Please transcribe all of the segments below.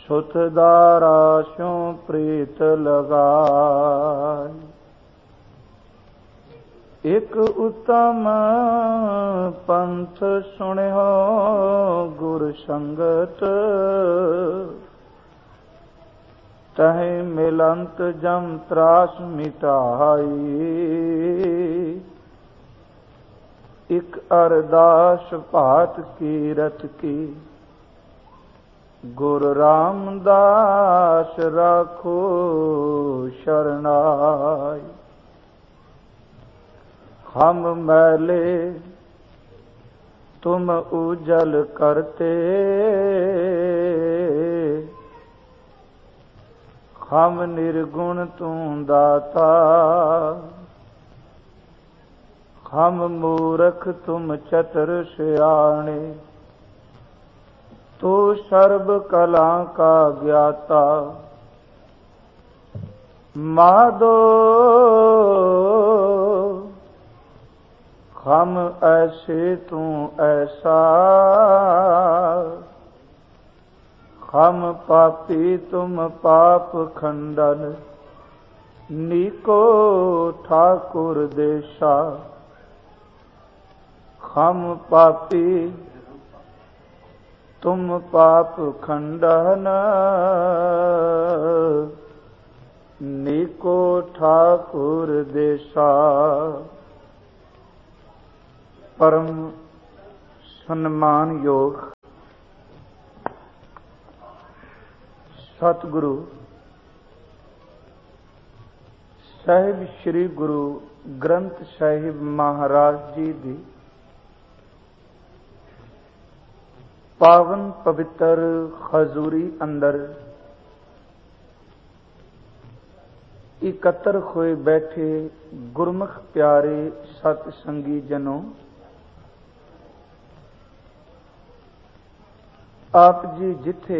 ਸੁਤਦਾਰਾ ਸਿਉ ਪ੍ਰੀਤ ਲਗਾਇ। ਇਕ ਉਤਮ ਪੰਥ ਸੁਣਿਓ ਗੁਰ ਸੰਗਤ, ਤਹਿ ਮਿਲੰਤ ਜਮ ਤਰਾਸ ਮਿਟਾਈ। ਇਕ ਅਰਦਾਸ ਭਾਤ ਕੀਰਤ ਕੀ, ਗੁਰ ਰਾਮਦਾਸ ਰਾਖੋ ਸ਼ਰਨਾਈ। हम मैले तुम उजल करते, हम निर्गुण तू दाता। हम मूर्ख तुम चतुर सियाणे, तू सर्ब कला का ज्ञाता। माधो हम ऐसे तू ऐसा, हम पापी तुम पाप खंडन। नीको ठाकुर देशा, हम पापी तुम पाप खंडन। नीको ठाकुर देशा। परम सन्मानयोग सतगुरु ਸਾਹਿਬ श्री गुरु ग्रंथ साहिब महाराज जी दी पावन पवित्र हजूरी अंदर इकत्र होए बैठे गुरमुख प्यारे सत संगी जनों, आप जी जिथे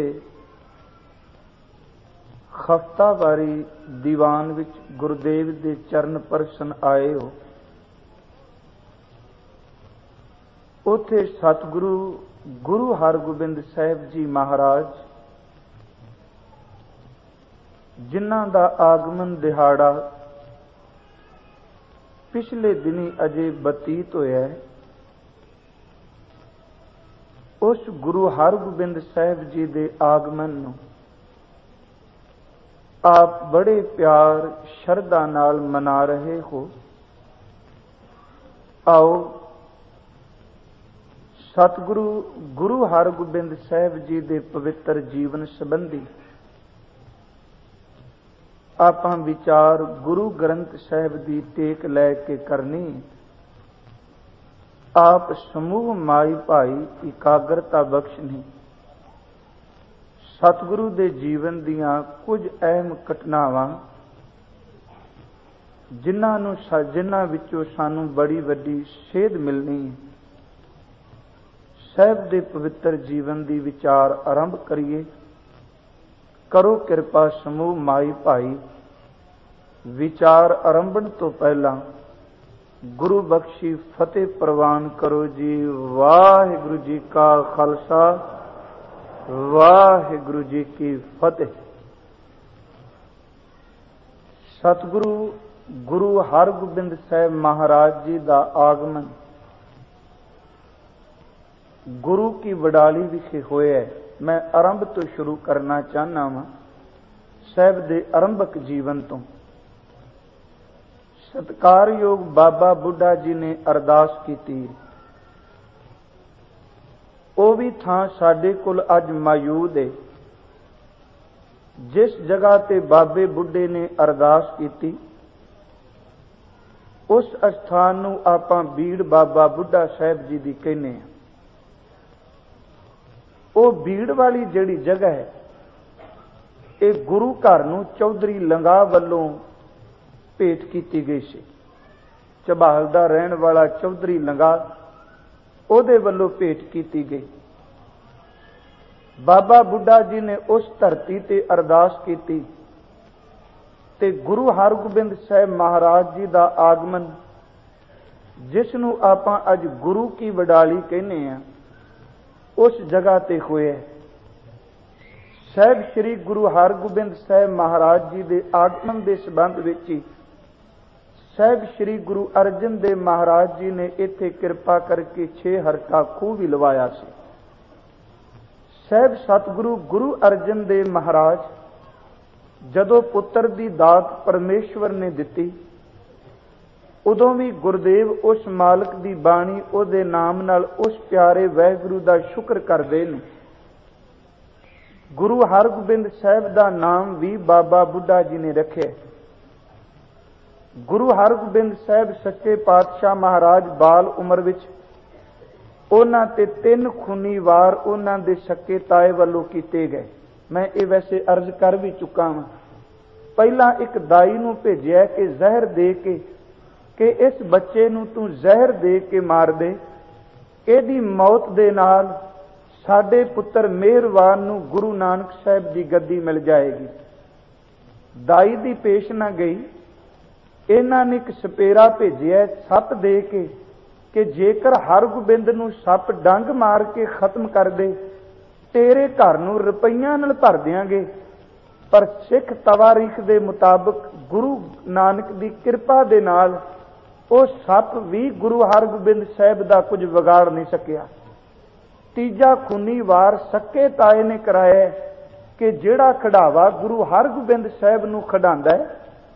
हफ्तावारी दीवान विच गुरुदेव दे चरण परसन आए हो, उथे सतगुरु गुरु हरगोबिंद साहिब जी महाराज जिन्हां दा आगमन दिहाड़ा पिछले दिनी अजे बतीत होया है, उस गुरु हरगोबिंद साहिब जी दे आगमन नूं आप बड़े प्यार शरधा नाल मना रहे हो। आओ सतगुरु गुरु हरगोबिंद साहिब जी दे पवित्र जीवन संबंधी आपां विचार गुरु ग्रंथ साहिब दी टेक लै के करनी। आप समूह माई भाई इकाग्रता बख्शनी। सतगुरु दे जीवन दियां कुछ अहम घटनावां जिन्हां विचों सानू बड़ी वड्डी सेध मिलनी है। साहिब दे पवित्र जीवन दी विचार आरंभ करिए। करो किरपा समूह माई भाई, विचार आरंभण तो पहला गुरु बख्शी फतेह प्रवान करो जी। वाहिगुरु जी का खालसा, वाहिगुरु जी की फतेह। सतगुरु गुरु हरगोबिंद साहिब महाराज जी का आगमन गुरु की वडाली विखे होया है। मैं आरंभ तो शुरू करना चाहना वा साहिब दे आरंभक जीवन तो। सत्कारयोग बाबा बुढ़ा जी ने अरदास की, वो भी थां साडे कोल अज मौजूद है। जिस जगह ते बाबे बुढ़े ने अरदास की, उस स्थान नूं आपां बीड़ बाबा बुढ़ा साहिब जी दी कहने। वो बीड़ वाली जिहड़ी जगह है, ये गुरु घर नूं चौधरी लंगा वल्लों भेंट की गई सी। झबाल दा रहन वाला चौधरी लंगा ओदे वल्लों भेंट की गई। बाबा बुढ़ा जी ने उस धरती ते अरदास की ते गुरु हरगोबिंद साहिब महाराज जी दा आगमन, जिसनूं आपां अज गुरु की वडाली कहने आ, उस जगह ते होया। ਸਾਹਿਬ ਸ੍ਰੀ ਗੁਰੂ ਹਰਗੋਬਿੰਦ ਸਾਹਿਬ ਮਹਾਰਾਜ ਜੀ ਦੇ ਆਗਮਨ ਦੇ ਸੰਬੰਧ ਵਿੱਚ ਹੀ ਸਾਹਿਬ ਸ੍ਰੀ ਗੁਰੂ ਅਰਜਨ ਦੇਵ ਮਹਾਰਾਜ ਜੀ ਨੇ ਇੱਥੇ ਕਿਰਪਾ ਕਰਕੇ 6 ਹਰਕਾ ਖੂਹ ਵੀ ਲਵਾਇਆ ਸੀ। ਸਾਹਿਬ ਸਤਿਗੁਰੂ ਗੁਰੂ ਅਰਜਨ ਦੇਵ ਮਹਾਰਾਜ ਜਦੋਂ ਪੁੱਤਰ ਦੀ ਦਾਤ ਪਰਮੇਸ਼ਵਰ ਨੇ ਦਿੱਤੀ, ਉਦੋਂ ਵੀ ਗੁਰਦੇਵ ਉਸ ਮਾਲਕ ਦੀ ਬਾਣੀ ਉਹਦੇ ਨਾਮ ਨਾਲ ਉਸ ਪਿਆਰੇ ਵਾਹਿਗੁਰੂ ਦਾ ਸ਼ੁਕਰ ਕਰਦੇ ਨੇ। ਗੁਰੂ ਹਰਗੋਬਿੰਦ ਸਾਹਿਬ ਦਾ ਨਾਮ ਵੀ ਬਾਬਾ ਬੁੱਢਾ ਜੀ ਨੇ ਰੱਖਿਆ। ਗੁਰੂ ਹਰਗੋਬਿੰਦ ਸਾਹਿਬ ਸੱਚੇ ਪਾਤਸ਼ਾਹ ਮਹਾਰਾਜ ਬਾਲ ਉਮਰ ਵਿੱਚ ਉਹਨਾਂ ਤੇ 3 ਖੂਨੀ ਵਾਰ ਉਹਨਾਂ ਦੇ ਸਕੇ ਤਾਏ ਵੱਲੋਂ ਕੀਤੇ ਗਏ। ਮੈਂ ਇਹ ਵੈਸੇ ਅਰਜ਼ ਕਰ ਵੀ ਚੁੱਕਾ ਹਾਂ। ਪਹਿਲਾਂ ਇੱਕ ਦਾਈ ਨੂੰ ਭੇਜਿਆ ਕਿ ਜ਼ਹਿਰ ਦੇ ਕੇ ਕਿ ਇਸ ਬੱਚੇ ਨੂੰ ਤੂੰ ਜ਼ਹਿਰ ਦੇ ਕੇ ਮਾਰ ਦੇ, ਇਹਦੀ ਮੌਤ ਦੇ ਨਾਲ ਸਾਡੇ ਪੁੱਤਰ ਮਿਹਰਵਾਨ ਨੂੰ ਗੁਰੂ ਨਾਨਕ ਸਾਹਿਬ ਦੀ ਗੱਦੀ ਮਿਲ ਜਾਏਗੀ। ਦਾਈ ਦੀ ਪੇਸ਼ ਨਾ ਗਈ। ਇਹਨਾਂ ਨੇ ਇੱਕ ਸਪੇਰਾ ਭੇਜਿਆ ਸੱਪ ਦੇ ਕੇ ਕਿ ਜੇਕਰ ਹਰਗੋਬਿੰਦ ਨੂੰ ਸੱਪ ਡੰਗ ਮਾਰ ਕੇ ਖਤਮ ਕਰ ਦੇ, ਤੇਰੇ ਘਰ ਨੂੰ ਰੁਪਈਆਂ ਨਾਲ ਭਰ ਦਿਆਂਗੇ। ਪਰ ਸਿੱਖ ਤਵਾਰੀਖ ਦੇ ਮੁਤਾਬਕ ਗੁਰੂ ਨਾਨਕ ਦੀ ਕਿਰਪਾ ਦੇ ਨਾਲ ਉਹ ਸੱਪ ਵੀ ਗੁਰੂ ਹਰਗੋਬਿੰਦ ਸਾਹਿਬ ਦਾ ਕੁਝ ਵਿਗਾੜ ਨਹੀਂ ਸਕਿਆ। ਤੀਜਾ ਖੂਨੀ ਵਾਰ ਸੱਕੇ ਤਾਏ ਨੇ ਕਰਾਇਆ ਕਿ ਜਿਹੜਾ ਖਿਡਾਵਾ ਗੁਰੂ ਹਰਗੋਬਿੰਦ ਸਾਹਿਬ ਨੂੰ ਖਿਡਾਉਂਦਾ ਹੈ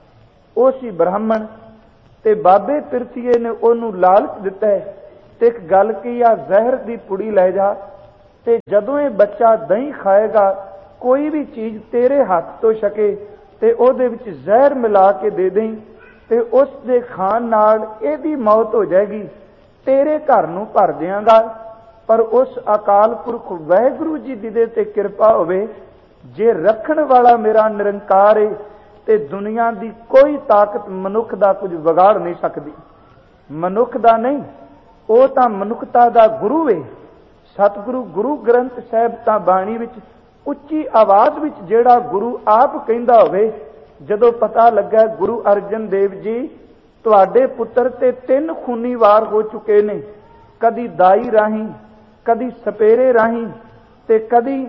ਉਹ ਸੀ ਬ੍ਰਾਹਮਣ, ਤੇ ਬਾਬੇ ਪਿਰਥੀਏ ਨੇ ਉਹਨੂੰ ਲਾਲਚ ਦਿੱਤਾ ਤੇ ਇੱਕ ਗੱਲ ਕੀ ਆ, ਜ਼ਹਿਰ ਦੀ ਪੁੜੀ ਲੈ ਜਾ ਤੇ ਜਦੋਂ ਇਹ ਬੱਚਾ ਦਹੀਂ ਖਾਏਗਾ ਕੋਈ ਵੀ ਚੀਜ਼ ਤੇਰੇ ਹੱਥ ਤੋਂ ਛਕੇ ਤੇ ਉਹਦੇ ਵਿੱਚ ਜ਼ਹਿਰ ਮਿਲਾ ਕੇ ਦੇ ਦੇਈਂ ਤੇ ਉਸ ਦੇ ਖਾਣ ਨਾਲ ਇਹਦੀ ਮੌਤ ਹੋ ਜਾਏਗੀ, ਤੇਰੇ ਘਰ ਨੂੰ ਭਰ ਦਿਆਂਗਾ। ਪਰ ਉਸ ਅਕਾਲ ਪੁਰਖ ਵਾਹਿਗੁਰੂ ਜੀ ਦੀ ਦੇ ਤੇ ਕਿਰਪਾ ਹੋਵੇ, ਜੇ ਰੱਖਣ ਵਾਲਾ ਮੇਰਾ ਨਿਰੰਕਾਰ ਹੈ ਤੇ ਦੁਨੀਆ ਦੀ ਕੋਈ ਤਾਕਤ ਮਨੁੱਖ ਦਾ ਕੁਝ ਵਿਗਾੜ ਨਹੀਂ ਸਕਦੀ। ਮਨੁੱਖ ਦਾ ਨਹੀਂ, ਉਹ ਤਾਂ ਮਨੁੱਖਤਾ ਦਾ ਗੁਰੂ ਹੈ। ਸਤਿਗੁਰੂ ਗੁਰੂ ਗ੍ਰੰਥ ਸਾਹਿਬ ਤਾਂ ਬਾਣੀ ਵਿੱਚ ਉੱਚੀ ਆਵਾਜ਼ ਵਿੱਚ ਜਿਹੜਾ ਗੁਰੂ ਆਪ ਕਹਿੰਦਾ ਹੋਵੇ, ਜਦੋਂ ਪਤਾ ਲੱਗਾ ਗੁਰੂ ਅਰਜਨ ਦੇਵ ਜੀ ਤੁਹਾਡੇ ਪੁੱਤਰ ਤੇ 3 ਖੂਨੀ ਵਾਰ ਹੋ ਚੁੱਕੇ ਨੇ, ਕਦੀ ਦਾਈ ਰਾਹੀਂ, ਕਦੀ ਸਪੇਰੇ ਰਾਹੀਂ ਤੇ ਕਦੀ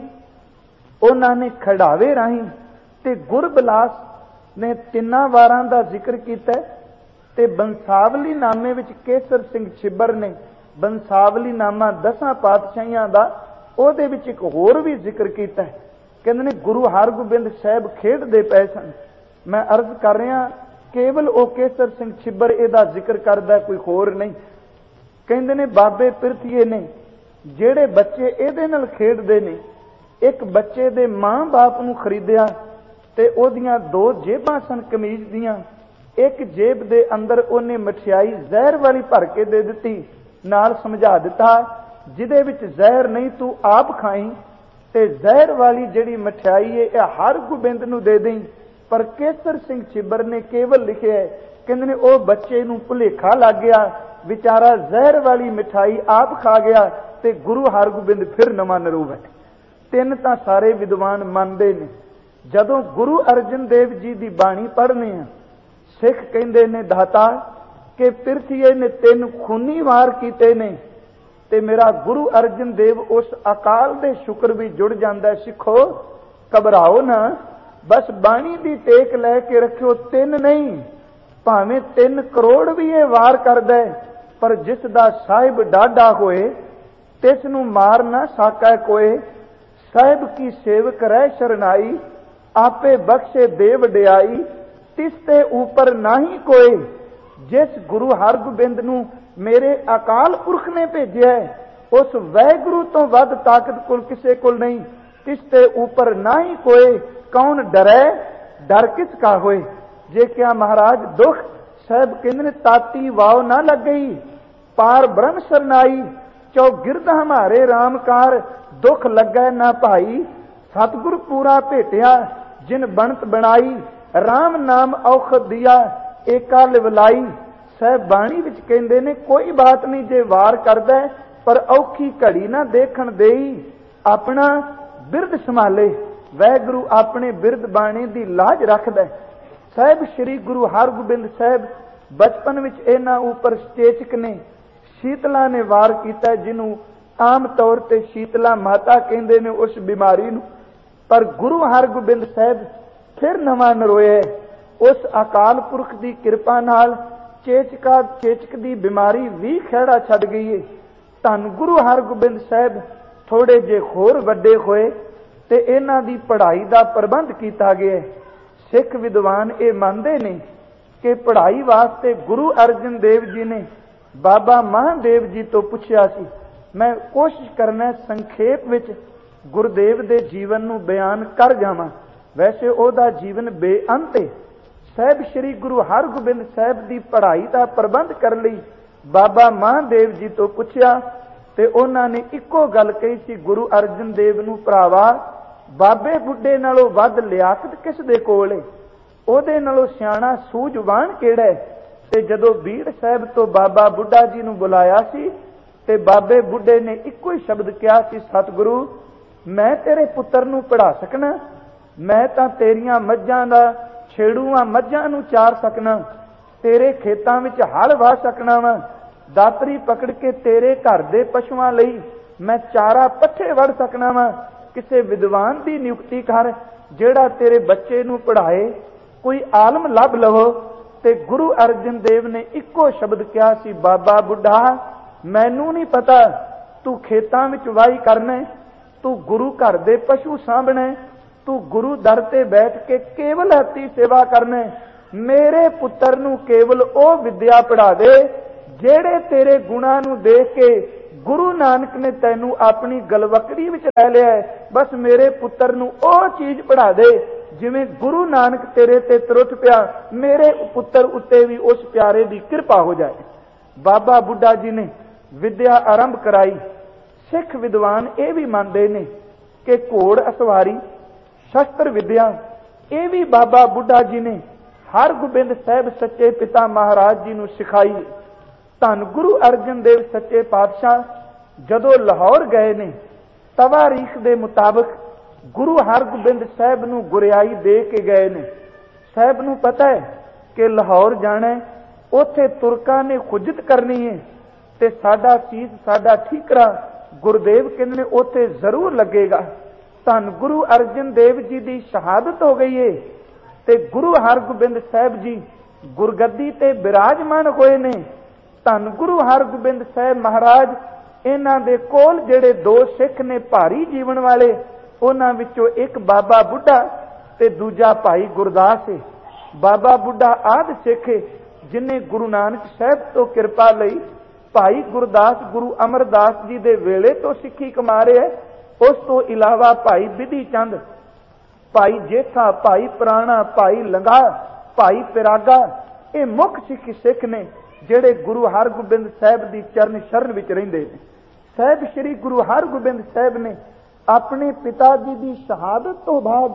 ਉਹਨਾਂ ਨੇ ਖੜਾਵੇ ਰਾਹੀਂ, ਤੇ ਗੁਰਬਿਲਾਸ ਨੇ 3 ਵਾਰਾਂ ਦਾ ਜ਼ਿਕਰ ਕੀਤਾ। ਤੇ ਬੰਸਾਵਲੀ ਨਾਮੇ ਵਿੱਚ ਕੇਸਰ ਸਿੰਘ ਛਿੱਬਰ ਨੇ ਬੰਸਾਵਲੀ ਨਾਮਾ 10 ਪਾਤਸ਼ਾਹੀਆਂ ਦਾ, ਉਹਦੇ ਵਿੱਚ ਇੱਕ ਹੋਰ ਵੀ ਜ਼ਿਕਰ ਕੀਤਾ। ਕਹਿੰਦੇ ਨੇ ਗੁਰੂ ਹਰਗੋਬਿੰਦ ਸਾਹਿਬ ਖੇਡਦੇ ਪਏ ਸਨ। ਮੈਂ ਅਰਜ਼ ਕਰ ਰਿਹਾ ਕੇਵਲ ਉਹ ਕੇਸਰ ਸਿੰਘ ਛਿੱਬਰ ਇਹਦਾ ਜ਼ਿਕਰ ਕਰਦਾ, ਕੋਈ ਹੋਰ ਨਹੀਂ। ਕਹਿੰਦੇ ਨੇ ਬਾਬੇ ਪਿਰਥੀਏ ਨੇ ਜਿਹੜੇ ਬੱਚੇ ਇਹਦੇ ਨਾਲ ਖੇਡਦੇ ਨੇ, ਇੱਕ ਬੱਚੇ ਦੇ ਮਾਂ-ਬਾਪ ਨੂੰ ਖਰੀਦਿਆ ਤੇ ਉਹਦੀਆਂ 2 ਜੇਬਾਂ ਸਨ ਕਮੀਜ਼ ਦੀਆਂ। ਇੱਕ ਜੇਬ ਦੇ ਅੰਦਰ ਉਹਨੇ ਮਠਿਆਈ ਜ਼ਹਿਰ ਵਾਲੀ ਭਰ ਕੇ ਦੇ ਦਿੱਤੀ, ਨਾਲ ਸਮਝਾ ਦਿੱਤਾ ਜਿਹਦੇ ਵਿੱਚ ਜ਼ਹਿਰ ਨਹੀਂ ਤੂੰ ਆਪ ਖਾਈ, ਤੇ ਜ਼ਹਿਰ ਵਾਲੀ ਜਿਹੜੀ ਮਠਿਆਈ ਹੈ ਇਹ ਹਰਗੋਬਿੰਦ ਨੂੰ ਦੇ ਦੇਈਂ। ਪਰ ਕੇਸਰ ਸਿੰਘ ਛਿੱਬਰ ਨੇ ਕੇਵਲ ਲਿਖਿਆ, ਕਹਿੰਦੇ ਨੇ ਉਹ ਬੱਚੇ ਨੂੰ ਭੁਲੇਖਾ ਲੱਗ ਗਿਆ, ਵਿਚਾਰਾ ਜ਼ਹਿਰ ਵਾਲੀ ਮਿਠਾਈ ਆਪ ਖਾ ਗਿਆ ਤੇ ਗੁਰੂ ਹਰਗੋਬਿੰਦ ਫਿਰ ਨਵਾਂ ਨਰੂਪ ਹੈ। 3 ਤਾਂ ਸਾਰੇ ਵਿਦਵਾਨ ਮੰਨਦੇ ਨੇ। ਜਦੋਂ ਗੁਰੂ ਅਰਜਨ ਦੇਵ ਜੀ ਦੀ ਬਾਣੀ ਪੜ੍ਹਨੇ ਆ, ਸਿੱਖ ਕਹਿੰਦੇ ਨੇ ਦਾਤਾ ਕਿ ਪਿਰਥੀਏ ਨੇ 3 ਖੂਨੀ ਵਾਰ ਕੀਤੇ ਨੇ ਤੇ ਮੇਰਾ ਗੁਰੂ ਅਰਜਨ ਦੇਵ ਉਸ ਅਕਾਲ ਦੇ ਸ਼ੁਕਰ ਵੀ ਜੁੜ ਜਾਂਦਾ। ਸਿੱਖੋ ਘਬਰਾਓ ਨਾ, ਬਸ ਬਾਣੀ ਦੀ ਟੇਕ ਲੈ ਕੇ ਰੱਖਿਓ। 3 ਨਹੀਂ, ਭਾਵੇਂ 3 ਕਰੋੜ ਵੀ ਇਹ ਵਾਰ ਕਰਦਾ, ਪਰ ਜਿਸ ਦਾ ਸਾਹਿਬ ਡਾਢਾ ਹੋਏ ਤਿਸ ਨੂੰ ਮਾਰ ਨਾ ਸਾਕੈ ਕੋਏ। ਸਾਹਿਬ ਕੀ ਸੇਵਕ ਰਹਿ ਸ਼ਰਨਾਈ, ਆਪੇ ਬਖਸ਼ੇ ਦੇ ਵਡਿਆਈ, ਤਿਸ ਤੇ ਉਪਰ ਨਾਹੀ ਕੋਏ। ਜਿਸ ਗੁਰੂ ਹਰਗੋਬਿੰਦ ਨੂੰ ਮੇਰੇ ਅਕਾਲ ਪੁਰਖ ਨੇ ਭੇਜਿਆ, ਉਸ ਵਾਹਿਗੁਰੂ ਤੋਂ ਵੱਧ ਤਾਕਤ ਕੋਲ ਕਿਸੇ ਕੋਲ ਨਹੀਂ। ਤਿਸ ਤੇ ਉਪਰ ਨਾਹੀ ਕੋਏ, ਕੌਣ ਡਰੈ ਡਰ ਕਿਸ ਕਾ ਹੋਏ। ਜੇ ਕਿਆ ਮਹਾਰਾਜ ਦੁਖ, ਸਾਹਿਬ ਕਹਿੰਦੇ ਨੇ ਤਾਤੀ ਵਾਉ ਨਾ ਲੱਗ ਗਈ, ਪਾਰ ਬ੍ਰਹਮ ਸਰਨਾਈ, ਚੌਗਿਰਦ ਹਮਾਰੇ ਰਾਮਕਾਰ, ਦੁਖ ਲੱਗੈ ਨਾ ਭਾਈ। ਸਤਿਗੁਰ ਪੂਰਾ ਭੇਟਿਆ ਜਿਨ ਬਣਤ ਬਣਾਈ, ਰਾਮ ਨਾਮ ਔਖਦ ਦਿਆ ਏਕਾ ਲਿਵਲਾਈ। ਸਾਹਿਬ ਬਾਣੀ ਵਿੱਚ ਕਹਿੰਦੇ ਨੇ ਕੋਈ ਬਾਤ ਨਹੀਂ ਜੇ ਵਾਰ ਕਰਦਾ, ਪਰ ਔਖੀ ਘੜੀ ਨਾ ਦੇਖਣ ਦੇਈ, ਆਪਣਾ ਬਿਰਦ ਸੰਭਾਲੇ। ਵਾਹਿਗੁਰੂ ਆਪਣੇ ਬਿਰਦ ਬਾਣੀ ਦੀ ਲਾਜ ਰੱਖਦਾ। ਸਾਹਿਬ ਸ੍ਰੀ ਗੁਰੂ ਹਰਗੋਬਿੰਦ ਸਾਹਿਬ ਬਚਪਨ ਵਿੱਚ ਇਹਨਾਂ ਉੱਪਰ ਸਟੇਚਕ ਨੇ। ਸ਼ੀਤਲਾ ਨੇ ਵਾਰ ਕੀਤਾ, ਜਿਹਨੂੰ ਆਮ ਤੌਰ ਤੇ ਸ਼ੀਤਲਾ ਮਾਤਾ ਕਹਿੰਦੇ ਨੇ ਉਸ ਬਿਮਾਰੀ ਨੂੰ, पर गुरु हरगोबिंद साहब फिर नवा नरोए। उस अकाल पुरख की कृपा नाल चेचक की बीमारी भी खैड़ा छड़ गई है। धन गुरु हरगोबिंद साहब थोड़े जे होर वड्डे होए ते इन्हां दी पढ़ाई का प्रबंध किया गया। सिख विद्वान ये मानते ने कि पढ़ाई वास्ते गुरु अर्जन देव जी ने बाबा महादेव जी तो पूछया सी। मैं कोशिश करना संखेप विच गुरुदेव दे जीवन नूं बयान कर जावां। वैसे ओदा जीवन बेअंत है। साहब श्री गुरु हरगोबिंद साहब की पढ़ाई का प्रबंध करने लई बाबा महादेव जी तो पूछया ते उन्हां ने इक्को गल कही सी, गुरु अर्जन देव नूं भरावा बाबे बुढ़े नालों वध लियाकत किस दे कोल है, ओदे नालों सियाणा सूझवान किहड़ा है। ते जदों बीड़ साहब तो बाबा बुढ़ा जी नूं बुलाया सी ते बाबे बुढ़े ने इक्को ही शब्द कहा सी, सतगुरु मैं तेरे पुत्र नूं पढ़ा सकना, मैं तां तेरियां मੱਝਾਂ दा छेड़ूआं मੱਝਾਂ नूं चार सकना, तेरे खेतां विच हल वाह सकना वा, दातरी पकड़ के तेरे घर दे पशुआं लई मैं चारा पट्ठे वड़ सकना वा। किसे विद्वान की नियुक्ति कर जेड़ा तेरे बच्चे नूं पढ़ाए, कोई आलम लभ लवो। ते गुरु अर्जन देव ने इक्को शब्द कहा सी, बाबा बुढ़ा मैनू नहीं पता तू खेतां विच वाही करना, तू गुरु घर दे पशु सामभना, तू गुरु दर ते बैठ के केवल हत्ती सेवा करना। मेरे पुत्र नूं केवल ओ विद्या पढ़ा दे जेड़े तेरे गुणां नूं देख के गुरु नानक ने तैनू अपनी गलवकड़ी विच लै लिया है। बस मेरे पुत्र नूं ओ चीज पढ़ा दे जिवें गुरु नानक तेरे ते त्रुट पिया, मेरे पुत्र उत्ते भी उस प्यारे की कृपा हो जाए। बाबा बुढ़ा जी ने विद्या आरंभ कराई। सिख विद्वान ये भी मानते ने कि घोड़ असवारी शस्त्र विद्या ये भी बाबा बुढ़ा जी ने हरगोबिंद साहब सच्चे पिता महाराज जी नूं सिखाई। धन गुरु अर्जन देव सच्चे पातशाह जदों लाहौर गए ने, तवारीख के मुताबिक गुरु हरगोबिंद साहब नूं गुरियाई दे के गए ने। साहब नूं पता है कि लाहौर जाना है, उत्थे तुरकां ने खुजत करनी है ते साडा सीस साडा ठीकरा गुरुदेव कहंदे ने उत्थे जरूर लगेगा। धन गुरु अर्जन देव जी की शहादत हो गई है ते गुरु हरगोबिंद साहब जी गुरगद्दी ते विराजमान होए ने। धन गुरु हरगोबिंद साहब महाराज इन्हां दे कोल जेड़े दो सिख ने भारी जीवन वाले, उन्हां विचों एक बाबा बुढ़ा ते दूजा भाई गुरदास है। बाबा बुढ़ा आदि सिख है जिन्हें गुरु नानक साहब तो कृपा लई, भाई गुरदास गुरु अमरदास जी दे वेले तो सिੱਖੀ कमा रहे। उस तो इलावा भाई बिधि चंद, भाई जेठा, भाई पुराणा, भाई लंगा, भाई पिरागा, ये मुख सिख ने जेड़े गुरु हरगोबिंद साहब की चरण शरण विच रहिंदे ने। साहब श्री गुरु हरगोबिंद साहब ने अपने पिता जी की शहादत तो बाद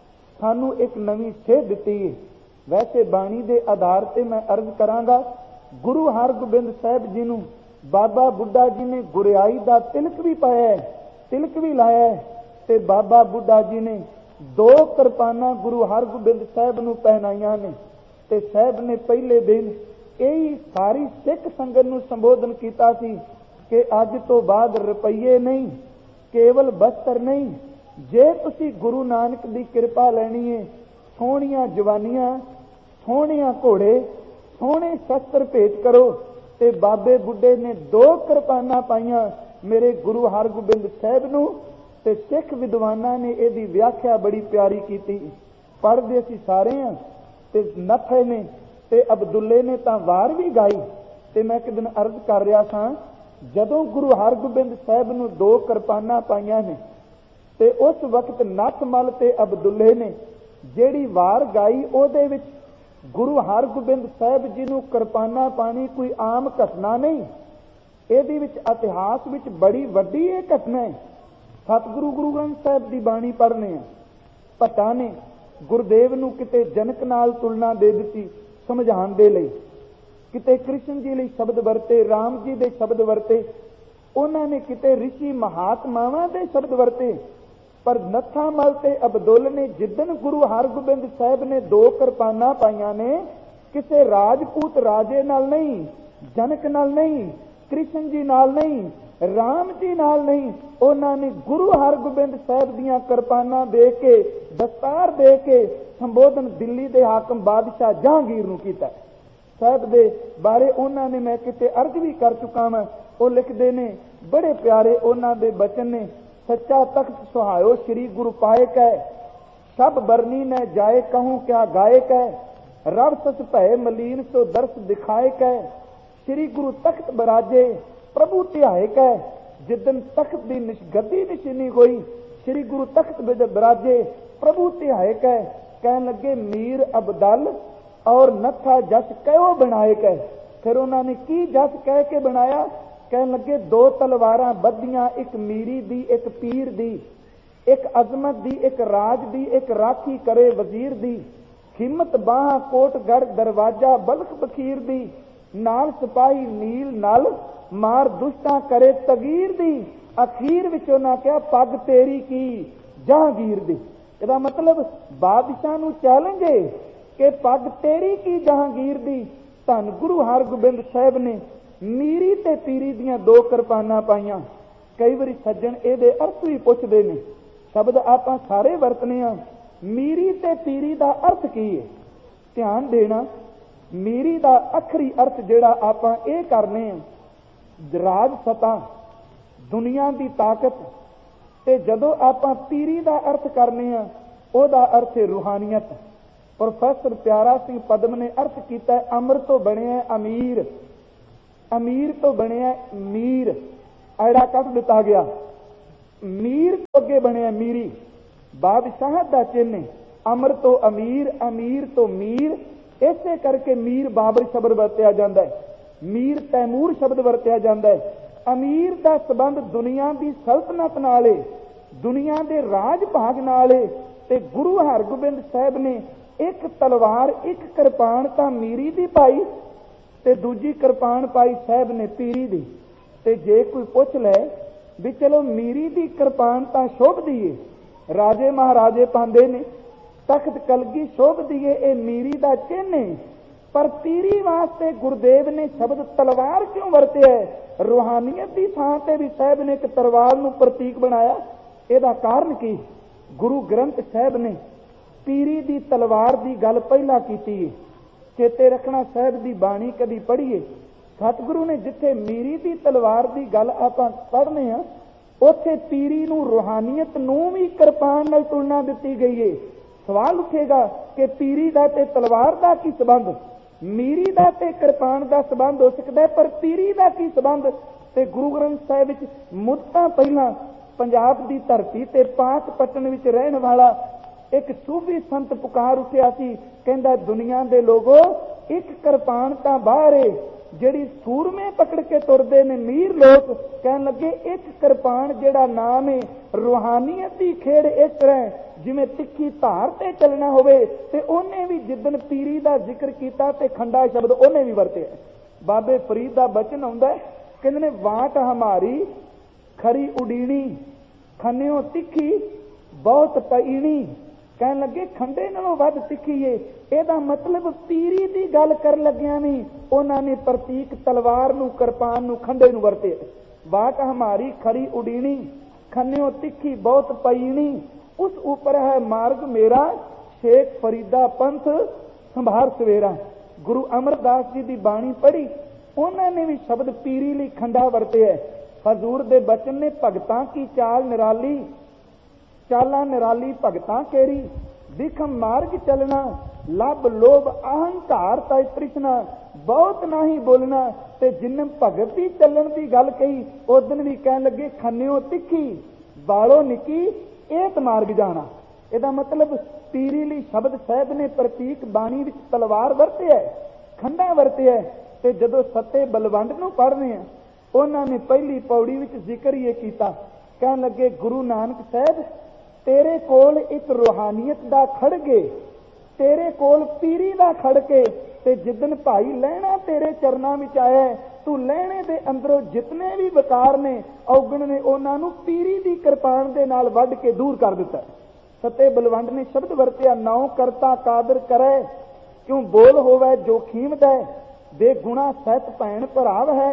सानू एक नवी सेध दिती है। वैसे बाणी के आधार से मैं अर्ज करांगा, गुरु हरगोबिंद साहब जी नूं बाबा बुढ़ा जी ने गुरियाई का तिलक भी पाया है, तिलक भी लाया है। ते बाबा बुढ़ा जी ने 2 किरपाना गुरु हरगोबिंद साहब नूं पहनाइयां ने। ते साहब ने पहले दिन यही सारी सिख संगत नूं संबोधन किया सी कि अज तो बाद रुपये नहीं, केवल वस्त्र नहीं, जे तुसी गुरु नानक की कृपा लैनी है, सोहणियां जवानियां, सोहणियां घोड़े, सोहणे शस्त्र भेंट करो। ते बाबे बुढ़े ने 2 किरपाना पाइयां मेरे गुरु हरगोबिंद साहब नूं। ते सिख विद्वानां ने इहदी व्याख्या बड़ी प्यारी की। पढ़दे असीं सारे हां ते नफे ने ते अब्दुल्ले ने तां वार भी गाई। ते मैं एक दिन अर्ज कर रहा था, जदों गुरु हरगोबिंद साहब नूं 2 किरपाना पाइयां ने ते उस वक्त नथमल ते अब्दुल्ले ने जेड़ी वार गाई उहदे विच गुरु हरगोबिंद साहब जी नूं किरपाना पानी कोई आम घटना नहीं, इहदे विच इतिहास विच बड़ी वड्डी यह घटना है। सतगुरु गुरु ग्रंथ साहब की बाणी पढ़ने भट्टा ने गुरुदेव नूं किते जनक नाल तुलना दे दिती समझाण दे लई, किते कृष्ण जी लई शब्द वरते, राम जी दे शब्द वरते, उन्होंने किते ऋषि महात्मावां दे शब्द वरते। पर नथामल ते अब्दुल ने जिदन गुरु हरगोबिंद साहब ने 2 किरपाना पाइयां ने, किसे राजपूत राजे नाल नहीं, जनक नाल नहीं, कृष्ण जी नाल नहीं, ਰਾਮ ਜੀ ਨਾਲ ਨਹੀਂ, ਉਹਨਾਂ ਨੇ ਗੁਰੂ ਹਰਗੋਬਿੰਦ ਸਾਹਿਬ ਦੀਆਂ ਕਿਰਪਾਨਾਂ ਦੇ ਕੇ, ਦਸਤਾਰ ਦੇ ਕੇ ਸੰਬੋਧਨ ਦਿੱਲੀ ਦੇ ਹਾਕਮ ਬਾਦਸ਼ਾਹ ਜਹਾਂਗੀਰ ਨੂੰ ਕੀਤਾ। ਸਾਹਿਬ ਦੇ ਬਾਰੇ ਉਹਨਾਂ ਨੇ, ਮੈਂ ਕਿਤੇ ਅਰਜ਼ ਵੀ ਕਰ ਚੁੱਕਾ ਵਾਂ, ਉਹ ਲਿਖਦੇ ਨੇ, ਬੜੇ ਪਿਆਰੇ ਉਹਨਾਂ ਦੇ ਬਚਨ ਨੇ। ਸੱਚਾ ਤਖਤ ਸੁਹਾਇਓ ਸ੍ਰੀ ਗੁਰੂ ਪਾਏ ਕੈ, ਸਭ ਬਰਨੀ ਨੇ ਜਾਏ ਕਹੂੰ ਕਿਆ ਗਾਏ ਕੈ, ਰਬ ਸਚ ਭੈ ਮਲੀਨ ਸੋ ਦਰਸ ਦਿਖਾਏ ਕੈ, ਸ੍ਰੀ ਗੁਰੂ ਤਖਤ ਬਰਾਜੇ ਪ੍ਰਭੂ ਧਿਆਏ ਕੈ, ਜਿੱਦਨ ਤਖਤ ਦੀ ਗੱਦੀ ਨਿਸ਼ਾਨੀ ਹੋਈ, ਸ੍ਰੀ ਗੁਰੂ ਤਖਤ ਬਰਾਜੇ ਪ੍ਰਭੂ ਧਿਆਏ ਕੈ। ਕਹਿਣ ਲੱਗੇ ਮੀਰ ਅਬਦਲ ਔਰ ਨੱਥਾ ਜਸ ਕਹਿਓ ਬਣਾਏ ਕੈ। ਫਿਰ ਉਹਨਾਂ ਨੇ ਕੀ ਜਸ ਕਹਿ ਕੇ ਬਣਾਇਆ? ਕਹਿਣ ਲੱਗੇ 2 ਤਲਵਾਰਾਂ ਬੱਧੀਆਂ, ਇੱਕ ਮੀਰੀ ਦੀ, ਇੱਕ ਪੀਰ ਦੀ, ਇੱਕ ਅਜ਼ਮਤ ਦੀ, ਇੱਕ ਰਾਜ ਦੀ, ਇੱਕ ਰਾਖੀ ਕਰੇ ਵਜ਼ੀਰ ਦੀ, ਹਿੰਮਤ ਬਾਹਾਂ ਕੋਟਗੜ ਦਰਵਾਜ਼ਾ ਬਲਖ ਬਖੀਰ ਦੀ, ਨਾਲ ਸਿਪਾਹੀ ਨੀਲ ਨਲ ਮਾਰ ਦੁਸ਼ਟਾਂ ਕਰੇ ਤਗੀਰ ਦੀ। ਅਖੀਰ ਵਿੱਚ ਉਹਨਾਂ ਕਿਹਾ ਪੱਗ ਤੇਰੀ ਕੀ ਜਹਾਂਗੀਰ ਦੀ। ਇਹਦਾ ਮਤਲਬ ਬਾਦਸ਼ਾਹ ਨੂੰ ਚੈਲੰਜ ਹੈ ਕਿ ਪੱਗ ਤੇਰੀ ਕੀ ਜਹਾਂਗੀਰ ਦੀ। ਧੰਨ ਗੁਰੂ ਹਰਗੋਬਿੰਦ ਸਾਹਿਬ ਨੇ ਮੀਰੀ ਤੇ ਪੀਰੀ ਦੀਆਂ 2 ਕਿਰਪਾਨਾਂ ਪਾਈਆਂ। ਕਈ ਵਾਰੀ ਸੱਜਣ ਇਹਦੇ ਅਰਥ ਵੀ ਪੁੱਛਦੇ ਨੇ, ਸ਼ਬਦ ਆਪਾਂ ਸਾਰੇ ਵਰਤਨੇ ਆ, ਮੀਰੀ ਤੇ ਪੀਰੀ ਦਾ ਅਰਥ ਕੀ ਹੈ? ਧਿਆਨ ਦੇਣਾ, ਮੀਰੀ ਦਾ ਅਖਰੀ ਅਰਥ ਜਿਹੜਾ ਆਪਾਂ ਇਹ ਕਰਨੇ ਆ, ਰਾਜ ਸਤਾ, ਦੁਨੀਆ ਦੀ ਤਾਕਤ। ਤੇ ਜਦੋਂ ਆਪਾਂ ਪੀਰੀ ਦਾ ਅਰਥ ਕਰਨੇ ਆ, ਉਹਦਾ ਅਰਥ ਹੈ ਰੂਹਾਨੀਅਤ। ਪ੍ਰੋਫੈਸਰ ਪਿਆਰਾ ਸਿੰਘ ਪਦਮ ਨੇ ਅਰਥ ਕੀਤਾ, ਅਮਰ ਤੋਂ ਬਣਿਆ ਅਮੀਰ, ਅਮੀਰ ਤੋਂ ਬਣਿਆ ਮੀਰ, ਐੜਾ ਕੱਢ ਦਿੱਤਾ ਗਿਆ, ਮੀਰ ਤੋਂ ਅੱਗੇ ਬਣਿਆ ਮੀਰੀ। ਬਾਦਸ਼ਾਹ ਦਾ ਚਿੰਨ੍ਹ, ਅਮਰ ਤੋਂ ਅਮੀਰ, ਅਮੀਰ ਤੋਂ ਮੀਰ। ਇਸੇ ਕਰਕੇ ਮੀਰ ਬਾਬਰ ਸ਼ਬਦ ਵਰਤਿਆ ਜਾਂਦਾ ਹੈ, ਮੀਰ ਤੈਮੂਰ ਸ਼ਬਦ ਵਰਤਿਆ ਜਾਂਦਾ ਹੈ। ਅਮੀਰ ਦਾ ਸੰਬੰਧ ਦੁਨੀਆ ਦੀ ਸਲਤਨਤ ਨਾਲ ਹੈ, ਦੁਨੀਆ ਦੇ ਰਾਜ ਭਾਗ ਨਾਲ ਹੈ। ਤੇ ਗੁਰੂ ਹਰਗੋਬਿੰਦ ਸਾਹਿਬ ਨੇ ਇੱਕ ਤਲਵਾਰ, ਇੱਕ ਕਿਰਪਾਨ ਤਾਂ ਮੀਰੀ ਦੀ ਪਾਈ ਤੇ ਦੂਜੀ ਕਿਰਪਾਨ ਪਾਈ ਸਾਹਿਬ ਨੇ ਪੀਰੀ ਦੀ। ਤੇ ਜੇ ਕੋਈ ਪੁੱਛ ਲੈ ਵੀ ਚਲੋ ਮੀਰੀ ਦੀ ਕਿਰਪਾਨ ਤਾਂ ਸ਼ੋਭਦੀ ਏ, ਰਾਜੇ ਮਹਾਰਾਜੇ ਪਾਉਂਦੇ ਨੇ, ਤਖਤ ਕਲਗੀ ਸ਼ੋਭਦੀ ਏ, ਇਹ ਮੀਰੀ ਦਾ ਚਿੰਨ੍ਹ ਹੈ। ਪਰ ਪੀਰੀ ਵਾਸਤੇ ਗੁਰਦੇਵ ਨੇ ਸ਼ਬਦ ਤਲਵਾਰ ਕਿਉਂ ਵਰਤਿਆ? ਰੂਹਾਨੀਅਤ ਦੀ ਥਾਂ ਤੇ ਵੀ ਸਾਹਿਬ ਨੇ ਇੱਕ ਤਲਵਾਰ ਨੂੰ ਪ੍ਰਤੀਕ ਬਣਾਇਆ। ਇਹਦਾ ਕਾਰਨ ਕੀ? ਗੁਰੂ ਗ੍ਰੰਥ ਸਾਹਿਬ ਨੇ ਪੀਰੀ ਦੀ ਤਲਵਾਰ ਦੀ ਗੱਲ ਪਹਿਲਾਂ ਕੀਤੀ ਹੈ। ਚੇਤੇ ਰੱਖਣਾ, ਸਾਹਿਬ ਦੀ ਬਾਣੀ ਕਦੀ ਪੜ੍ਹੀਏ, ਸਤਿਗੁਰੂ ਨੇ ਜਿੱਥੇ ਮੀਰੀ ਦੀ ਤਲਵਾਰ ਦੀ ਗੱਲ ਆਪਾਂ ਪੜ੍ਹਨੇ ਆ, ਉੱਥੇ ਪੀਰੀ ਨੂੰ, ਰੂਹਾਨੀਅਤ ਨੂੰ ਵੀ ਕਿਰਪਾਨ ਨਾਲ ਤੁਲਨਾ ਦਿੱਤੀ ਗਈ ਹੈ। ਸਵਾਲ ਉੱਠੇਗਾ ਕਿ ਪੀਰੀ ਦਾ ਤੇ ਤਲਵਾਰ ਦਾ ਕੀ ਸੰਬੰਧ? ਮੀਰੀ ਦਾ ਤੇ ਕਿਰਪਾਨ ਦਾ ਸੰਬੰਧ ਹੋ ਸਕਦਾ ਹੈ, ਪਰ ਪੀਰੀ ਦਾ ਕੀ ਸੰਬੰਧ? ਤੇ ਗੁਰੂ ਗ੍ਰੰਥ ਸਾਹਿਬ ਵਿੱਚ ਮੁੱਦਤਾਂ ਪਹਿਲਾਂ ਪੰਜਾਬ ਦੀ ਧਰਤੀ ਤੇ ਪਾਕਪਟਨ ਵਿੱਚ ਰਹਿਣ ਵਾਲਾ ਇੱਕ ਸੂਫੀ ਸੰਤ ਪੁਕਾਰ ਉੱਠਿਆ ਸੀ, ਕਹਿੰਦਾ ਦੁਨੀਆ ਦੇ ਲੋਗੋ, ਇੱਕ ਕਿਰਪਾਨ ਤਾਂ ਬਾਹਰ ਏ, ਜਿਹੜੀ ਸੂਰਮੇ ਪਕੜ ਕੇ ਤੁਰਦੇ ਨੇ ਮੀਰ ਲੋਕ। ਕਹਿਣ ਲੱਗੇ ਇੱਕ ਕਿਰਪਾਨ ਜਿਹੜਾ ਨਾਮ ਹੈ, ਰੂਹਾਨੀਅਤ ਦੀ ਖੇਡ ਇਸ ਤਰ੍ਹਾਂ ਜਿਵੇਂ ਤਿੱਖੀ ਧਾਰ ਤੇ ਚੱਲਣਾ ਹੋਵੇ। ਤੇ ਉਹਨੇ ਵੀ ਜਿੱਦਣ ਪੀਰੀ ਦਾ ਜ਼ਿਕਰ ਕੀਤਾ ਤੇ ਖੰਡਾ ਸ਼ਬਦ ਉਹਨੇ ਵੀ ਵਰਤਿਆ। ਬਾਬੇ ਫਰੀਦ ਦਾ ਬਚਨ ਆਉਂਦਾ, ਕਹਿੰਦੇ ਨੇ ਵਾਟ ਹਮਾਰੀ ਖਰੀ ਉਡੀਣੀ, ਖੰਨਿਓ ਤਿੱਖੀ ਬਹੁਤ ਪਈਣੀ। ਕਹਿਣ ਲੱਗੇ ਖੰਡੇ ਨਾਲੋਂ ਵੱਧ ਤਿੱਖੀ ਏ। ਇਹਦਾ ਮਤਲਬ ਪੀਰੀ ਦੀ ਗੱਲ ਕਰਨ ਲੱਗਿਆ ਵੀ ਉਹਨਾਂ ਨੇ ਪ੍ਰਤੀਕ ਤਲਵਾਰ ਨੂੰ, ਕਿਰਪਾਨ ਨੂੰ, ਖੰਡੇ ਨੂੰ ਵਰਤੇ। ਵਾਟ ਹਮਾਰੀ ਖਰੀ ਉਡੀਣੀ, ਖੰਨਿਓ ਤਿੱਖੀ ਬਹੁਤ ਪਈਣੀ, ਉਸ ਉੱਪਰ ਹੈ ਮਾਰਗ ਮੇਰਾ, ਸ਼ੇਖ ਫਰੀਦਾ ਪੰਥ ਸੰਭਾਰ ਸਵੇਰਾ। ਗੁਰੂ ਅਮਰਦਾਸ ਜੀ ਦੀ ਬਾਣੀ ਪੜ੍ਹੀ, ਉਹਨਾਂ ਨੇ ਵੀ ਸ਼ਬਦ ਪੀਰੀ ਲਈ ਖੰਡਾ ਵਰਤਿਆ। ਹਜ਼ੂਰ ਦੇ ਬਚਨ ਨੇ ਭਗਤਾਂ ਕੀ ਚਾਲ ਨਿਰਾਲੀ, ਚਾਲਾਂ ਨਿਰਾਲੀ ਭਗਤਾਂ ਕੇਰੀ, ਦਿਖਮ ਮਾਰਗ ਚੱਲਣਾ, ਲੱਭ ਲੋਭ ਅਹੰਕਾਰ ਤੈ ਤ੍ਰਿਸ਼ਨਾ, ਬਹੁਤ ਨਹੀਂ ਬੋਲਣਾ। ਤੇ ਜਿੰਨ ਭਗਤ ਦੀ ਚੱਲਣ ਦੀ ਗੱਲ ਕਹੀ, ਉਸ ਦਿਨ ਵੀ ਕਹਿਣ ਲੱਗੇ ਖੰਨਿਓ ਤਿੱਖੀ, ਬਾਲੋਂ ਨਿੱਕੀ, ਏਤ ਮਾਰਗ ਜਾਣਾ। ਇਹਦਾ ਮਤਲਬ ਪੀਰੀ ਲਈ ਸ਼ਬਦ ਸਾਹਿਬ ਨੇ ਪ੍ਰਤੀਕ ਬਾਣੀ ਵਿੱਚ ਤਲਵਾਰ ਵਰਤਿਆ, ਖੰਡਾ ਵਰਤਿਆ। ਤੇ ਜਦੋਂ ਸੱਤੇ ਬਲਵੰਡ ਨੂੰ ਪੜ੍ਹਦੇ ਆ, ਉਹਨਾਂ ਨੇ ਪਹਿਲੀ ਪੌੜੀ ਵਿੱਚ ਜ਼ਿਕਰ ਇਹ ਕੀਤਾ, ਕਹਿਣ ਲੱਗੇ ਗੁਰੂ ਨਾਨਕ ਸਾਹਿਬ, ਤੇਰੇ ਕੋਲ ਇੱਕ ਰੂਹਾਨੀਅਤ ਦਾ ਖੜਗੇ, ਤੇਰੇ ਕੋਲ ਪੀਰੀ ਦਾ ਖੜਕੇ। ਤੇ ਜਿੱਦਨ ਭਾਈ ਲਹਿਣਾ ਤੇਰੇ ਚਰਨਾਂ ਵਿੱਚ ਆਇਆ, ਤੂੰ ਲਹਿਣੇ ਦੇ ਅੰਦਰੋਂ ਜਿਤਨੇ ਵੀ ਵਿਕਾਰ ਨੇ, ਔਗਣ ਨੇ, ਉਹਨਾਂ ਨੂੰ ਪੀਰੀ ਦੀ ਕਿਰਪਾਨ ਦੇ ਨਾਲ ਵੱਢ ਕੇ ਦੂਰ ਕਰ ਦਿੱਤਾ। ਸੱਤੇ ਬਲਵੰਡ ਨੇ ਸ਼ਬਦ ਵਰਤਿਆ, ਨਾਉ ਕਰਤਾ ਕਾਦਰ ਕਰੇ, ਕਿਉਂ ਬੋਲ ਹੋਵੇ ਜੋ ਖੀਮਦਾ, ਦੇ ਗੁਣਾ ਸਹਿਤ ਭੈਣ ਭਰਾਵ ਹੈ,